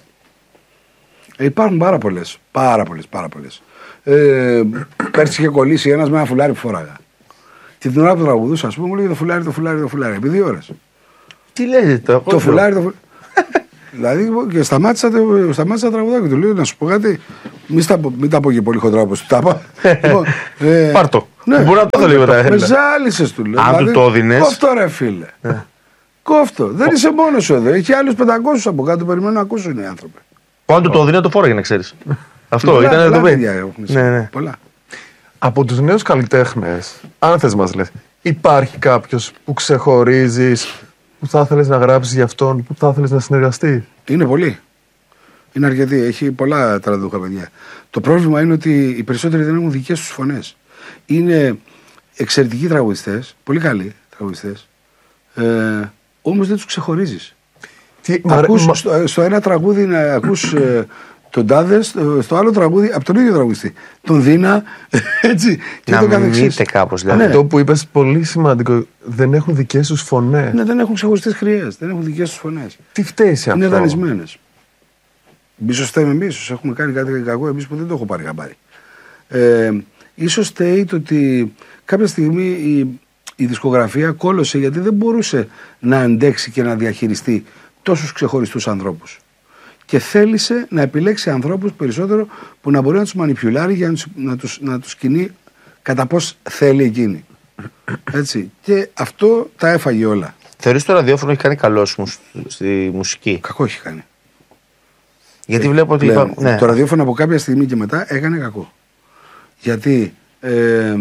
Ε, υπάρχουν πάρα πολλές. Πάρα πολλές, πάρα πολλές. Ε, πέρσι είχε κολλήσει ένας με ένα φουλάρι που φόραγα. Και την ώρα που τραγουδούσα, α πούμε, μου λέει το φουλάρι, το φουλάρι, το φουλάρι. Επί δύο ώρες. Τι λέτε το, το φουλάρι, το φουλάρι. Δηλαδή και σταμάτησα, σταμάτησα να τραγουδάω και του λέω να σου πω κάτι. Μην, στα, μην τα πω και πολύ χοντρά όπως του τα είπα. ε, Πάρτο. Ναι, μπορεί να το δω λίγο. Με ζάλισες του λέω. Αν δηλαδή, του το έδινες. Κόφτο ρε φίλε. Κόφτο. Δεν είσαι μόνος σου εδώ. Έχει άλλους πεντακόσιους από κάτω περιμένουν να ακούσουν οι άνθρωποι. Που του το έδινε το φόραγε να ξέρεις. Αυτό ήταν εδώ πέρα. Πολλά. Από τους νέους καλλιτέχνες, αν θες μας λες, υπάρχει κάποιος που ξεχωρίζεις, που θα ήθελες να γράψεις για αυτόν, που θα ήθελες να συνεργαστείς? Είναι πολλοί. Είναι αρκετοί. Έχει πολλά τραγουδούχα παιδιά. Το πρόβλημα είναι ότι οι περισσότεροι δεν έχουν δικές τους φωνές. Είναι εξαιρετικοί τραγουδιστές, πολύ καλοί τραγουδιστές, ε, όμως δεν τους ξεχωρίζεις. Τι, ακούς, μα... στο, στο ένα τραγούδι να ακούς ε, τον τάδε, στο, στο άλλο τραγούδι από τον ίδιο τραγουδιστή. Τον Δίνα, έτσι. Και να μιμείτε κάπως. Δηλαδή. Αυτό που είπες πολύ σημαντικό. Δεν έχουν δικές τους φωνές. Ναι, δεν έχουν ξεχωριστές χρειές. Δεν έχουν δικές τους φωνές. Τι φταίει σε αυτό? Είναι δανεισμένες. Ίσως φταίμε εμείς, ίσως έχουμε κάνει κάτι κακό εμείς που δεν το έχω πάρει χαμπάρι. Ε, ίσως φταίει το ότι κάποια στιγμή η, η δισκογραφία κόλωσε γιατί δεν μπορούσε να αντέξει και να διαχειριστεί τόσους ξεχωριστούς ανθρώπους. Και θέλησε να επιλέξει ανθρώπους περισσότερο που να μπορεί να τους μανιπιουλάρει για να τους, να τους, να τους κινεί κατά πώς θέλει εκείνη. Έτσι. Και αυτό τα έφαγε όλα. Θεωρείς το ραδιόφωνο έχει κάνει καλό στη μουσική? Κακό έχει κάνει. Γιατί βλέπω ότι. Πλέον, είπα, ναι. Το ραδιόφωνο από κάποια στιγμή και μετά έκανε κακό. Γιατί ε,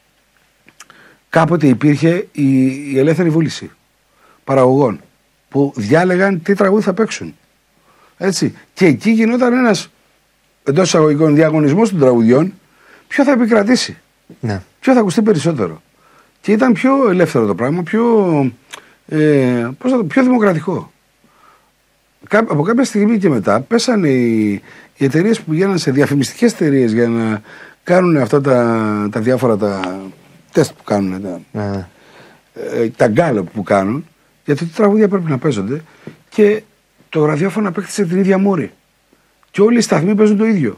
κάποτε υπήρχε η, η ελεύθερη βούληση παραγωγών που διάλεγαν τι τραγούδι θα παίξουν. Έτσι. Και εκεί γινόταν ένας εντός εισαγωγικών διαγωνισμός των τραγουδιών, ποιο θα επικρατήσει. Ναι. Ποιο θα ακουστεί περισσότερο. Και ήταν πιο ελεύθερο το πράγμα, πιο, ε, πώς θα το, πιο δημοκρατικό. Από κάποια στιγμή και μετά πέσανε οι, οι εταιρείες που πηγαίναν σε διαφημιστικές εταιρείες για να κάνουν αυτά τα, τα διάφορα τα τεστ που κάνουν, τα, ναι. ε, τα γκάλωπ που κάνουν, γιατί τα τραγούδια πρέπει να παίζονται και το ραδιόφωνο απέκτησε την ίδια μόρη. Και όλοι οι σταθμοί παίζουν το ίδιο.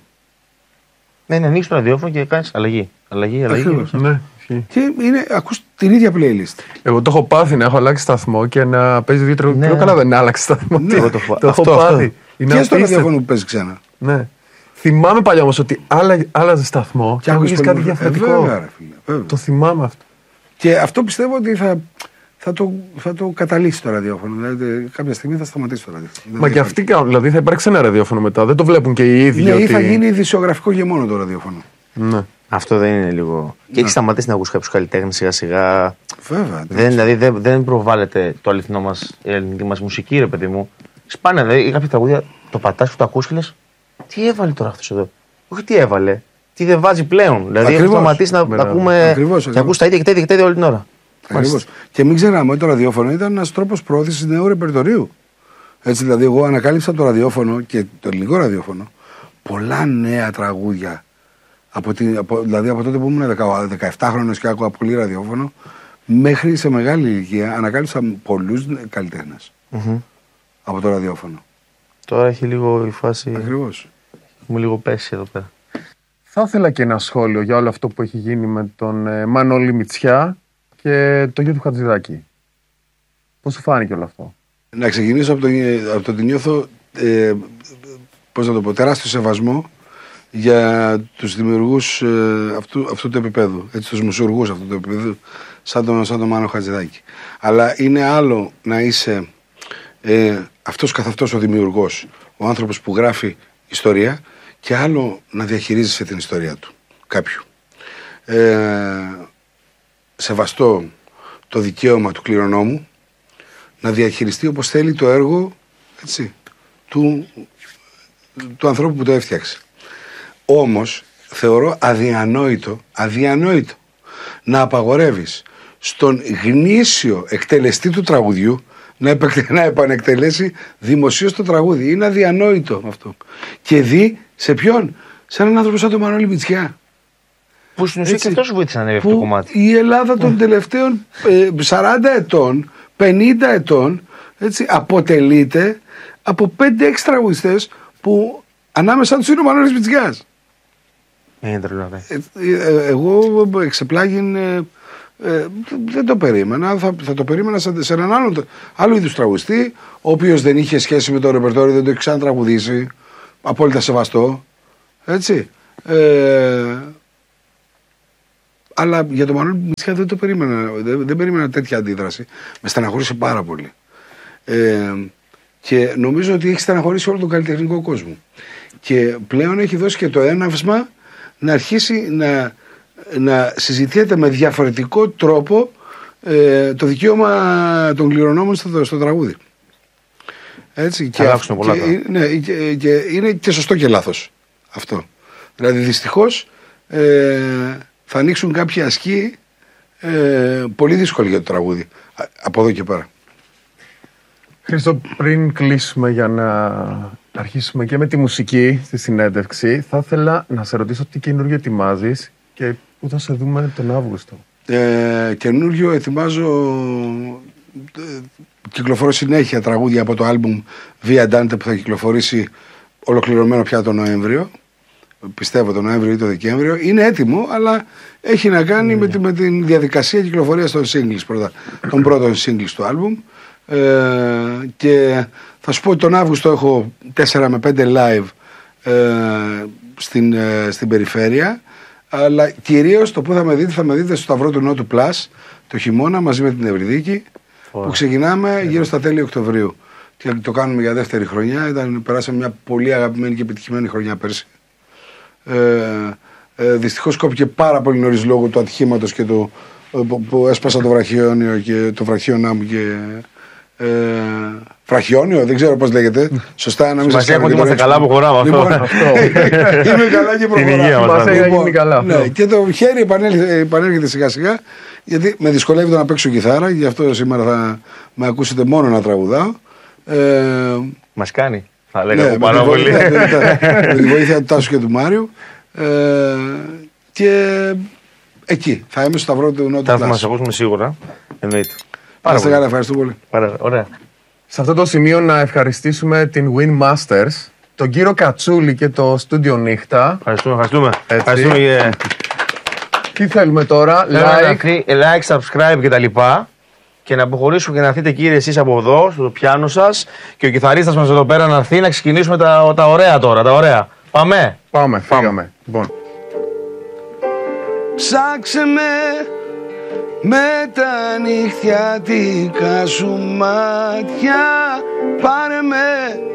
Ναι, να ανοίξει το ραδιόφωνο και κάνει αλλαγή. Αλλαγή, αλλαγή. Ναι. Και είναι, ακούς την ίδια playlist. Εγώ το έχω πάθει να έχω αλλάξει σταθμό και να παίζει δύο τραγούδια. Ναι. Πιο καλά δεν άλλαξε σταθμό. Ναι. Το, το, το έχω πάθει. Και στο ραδιόφωνο που παίζει ξένα. Ναι. Θυμάμαι παλιά όμως ότι άλλαζε σταθμό και άκουγες κάτι διαφορετικό. Ε, βέβαια, ρε, φίλε, βέβαια. Το θυμάμαι αυτό. Και αυτό πιστεύω ότι θα, θα, το, θα το καταλύσει το ραδιόφωνο. Δηλαδή κάποια στιγμή θα σταματήσει το ραδιόφωνο. Μα και αυτοί κάνουν. Δηλαδή θα υπάρξει ένα ραδιόφωνο μετά. Δεν το βλέπουν και οι ίδιοι. Ναι, ότι... ή θα γίνει ειδησιογραφικό και μόνο το ραδιόφωνο. Ναι. Αυτό δεν είναι λίγο. Και έχει σταματήσει να ακούσει κάποιου καλλιτέχνε σιγά σιγά. Βέβαια. Δεν, δηλαδή δεν, δεν προβάλλεται το αληθινό μα, η ελληνική μα μουσική, ρε παιδί μου. Σπάνια, δηλαδή κάποια τραγούδια το πατά που το ακούς και λε, τι έβαλε τώρα αυτό εδώ. Όχι τι έβαλε, τι δεν βάζει πλέον. Δηλαδή έχει σταματήσει να τα ακούμε. Ακριβώς, και ακούς τα ίδια και τα ίδια και τα ίδια όλη την ώρα. Ακριβώς. Και μην ξεχνάμε ότι το ραδιόφωνο ήταν ένας τρόπος προώθησης νέου ρεπερτορίου. Έτσι, δηλαδή, εγώ ανακάλυψα το ραδιόφωνο και το ελληνικό ραδιόφωνο πολλά νέα τραγούδια. Από τη, από, δηλαδή από τότε που ήμουν δεκαεπτάχρονος και άκουγα πολύ ραδιόφωνο, μέχρι σε μεγάλη ηλικία ανακάλυψα πολλούς καλλιτέχνες Mm-hmm. από το ραδιόφωνο. Τώρα έχει λίγο η φάση. Ακριβώς. Μου λίγο πέσει εδώ πέρα. Θα ήθελα και ένα σχόλιο για όλο αυτό που έχει γίνει με τον ε, Μανώλη Μητσιά και το γιο του Χατζηδάκη. Πώς σου φάνηκε όλο αυτό? Να ξεκινήσω από το, από το ότι νιώθω ε, πώς να το πω, τεράστιο σεβασμό για τους δημιουργούς ε, αυτού, αυτού του επίπεδου, έτσι, τους μουσουργούς αυτού του επίπεδου, σαν τον, σαν τον Μάνο Χατζηδάκη. Αλλά είναι άλλο να είσαι ε, αυτός καθ' αυτός ο δημιουργός, ο άνθρωπος που γράφει ιστορία, και άλλο να διαχειρίζεσαι την ιστορία του, κάποιου. Ε, σεβαστώ το δικαίωμα του κληρονόμου να διαχειριστεί όπως θέλει το έργο, έτσι, του, του ανθρώπου που το έφτιαξε. Όμως θεωρώ αδιανόητο, αδιανόητο να απαγορεύεις στον γνήσιο εκτελεστή του τραγουδιού να, επεκ... να επανεκτελέσει δημοσίως το τραγούδι. Είναι αδιανόητο αυτό. Και δει σε ποιον? Σε έναν άνθρωπο σαν τον Μανώλη Μητσιά. Που στην ουσία και αυτό σου βοήθησε να ανέβει αυτό το κομμάτι. Η Ελλάδα των τελευταίων ε, σαράντα ετών, πενήντα ετών, έτσι, αποτελείται από πέντε έξι τραγουδιστές που ανάμεσα τους είναι ο Μανώλης Μητσιάς. Είναι τρελό, ναι. Ε, ε, εγώ εξεπλάγιν, ε, ε, δεν το περίμενα. Θα, θα το περίμενα σε, σε έναν άλλο, άλλο είδους τραγουδιστή, ο οποίος δεν είχε σχέση με το ρεπερτόριο, δεν το είχε ξανατραγουδήσει. Απόλυτα σεβαστό. Έτσι. Ε, αλλά για τον Μανώλη Μητσιά δεν το περίμενα. Δεν, δεν περίμενα τέτοια αντίδραση. Με στεναχώρησε πάρα πολύ. Ε, και νομίζω ότι έχει στεναχωρήσει όλο τον καλλιτεχνικό κόσμο. Και πλέον έχει δώσει και το έναυσμα να αρχίσει να, να συζητιέται με διαφορετικό τρόπο ε, το δικαίωμα των κληρονόμων στο, στο τραγούδι. Έτσι, και, αυ, πολλά, και, ναι, και, και είναι και σωστό και λάθος αυτό. Δηλαδή δυστυχώς ε, θα ανοίξουν κάποιοι ασκοί ε, πολύ δύσκολοι για το τραγούδι από εδώ και πέρα. Χρήστο, πριν κλείσουμε για να αρχίσουμε και με τη μουσική στη συνέντευξη, θα ήθελα να σε ρωτήσω τι καινούργιο ετοιμάζεις και πού θα σε δούμε τον Αύγουστο. Ε, καινούργιο ετοιμάζω, ε, κυκλοφορώ συνέχεια τραγούδια από το άλμπουμ Via Dante που θα κυκλοφορήσει ολοκληρωμένο πια τον Νοέμβριο. Πιστεύω τον Νοέμβριο ή τον Δεκέμβριο. Είναι έτοιμο, αλλά έχει να κάνει mm. με, τη, με την διαδικασία κυκλοφορίας των singles πρώτα, των πρώτων singles του άλμπουμ. Ε, και θα σου πω ότι τον Αύγουστο έχω τέσσερα με πέντε live ε, στην, ε, στην περιφέρεια, αλλά κυρίως το που θα με δείτε θα με δείτε στο Σταυρό του Νότου Plus το χειμώνα μαζί με την Ευρυδίκη oh. που ξεκινάμε yeah. γύρω στα τέλη Οκτωβρίου και το κάνουμε για δεύτερη χρονιά. Ήταν, περάσαμε μια πολύ αγαπημένη και επιτυχημένη χρονιά πέρσι. ε, ε, δυστυχώς κόπηκε πάρα πολύ νωρίς λόγω του ατυχήματος και του, που, που έσπασα το βραχιόνιο και το βραχίωνά μου και Ε, βραχιόνιο, δεν ξέρω πώς λέγεται. Σωστά, να μην σας πω ότι είμαστε καλά που χωράμε αυτό. Λοιπόν, αυτό. Είμαι καλά και προχωράω. Λοιπόν, καλά, ναι, και το χέρι επανέρχεται σιγά σιγά, γιατί με δυσκολεύει το να παίξω κιθάρα, γι' αυτό σήμερα θα με ακούσετε μόνο να τραγουδάω. Ε, Μας κάνει, θα λέγαμε ναι, πάρα πολύ. Με τη βοήθεια του Τάσου και του Μάριου. Ε, και εκεί θα είμαι στο Σταυρό του Νότου. Θα μας ακούσουμε σίγουρα. Εννοείται. Πάρα πολύ. Καλά, ευχαριστώ πολύ. Πάρα, ωραία. Σε αυτό το σημείο να ευχαριστήσουμε την Win Masters, τον κύριο Κατσούλη και το Studio Νύχτα. Ευχαριστούμε, ευχαριστούμε. ευχαριστούμε yeah. Τι θέλουμε τώρα, like, like, subscribe και τα λοιπά. Και να αποχωρήσουμε και να έρθετε κύριε εσείς από εδώ, στο πιάνο σας και ο κιθαρίστας μας εδώ πέρα να έρθει να ξεκινήσουμε τα, τα ωραία τώρα, τα ωραία. Πάμε. Πάμε, φύγαμε. Λοιπόν. Ψάξε με με τα νυχτιάτικα σου μάτια, πάρε με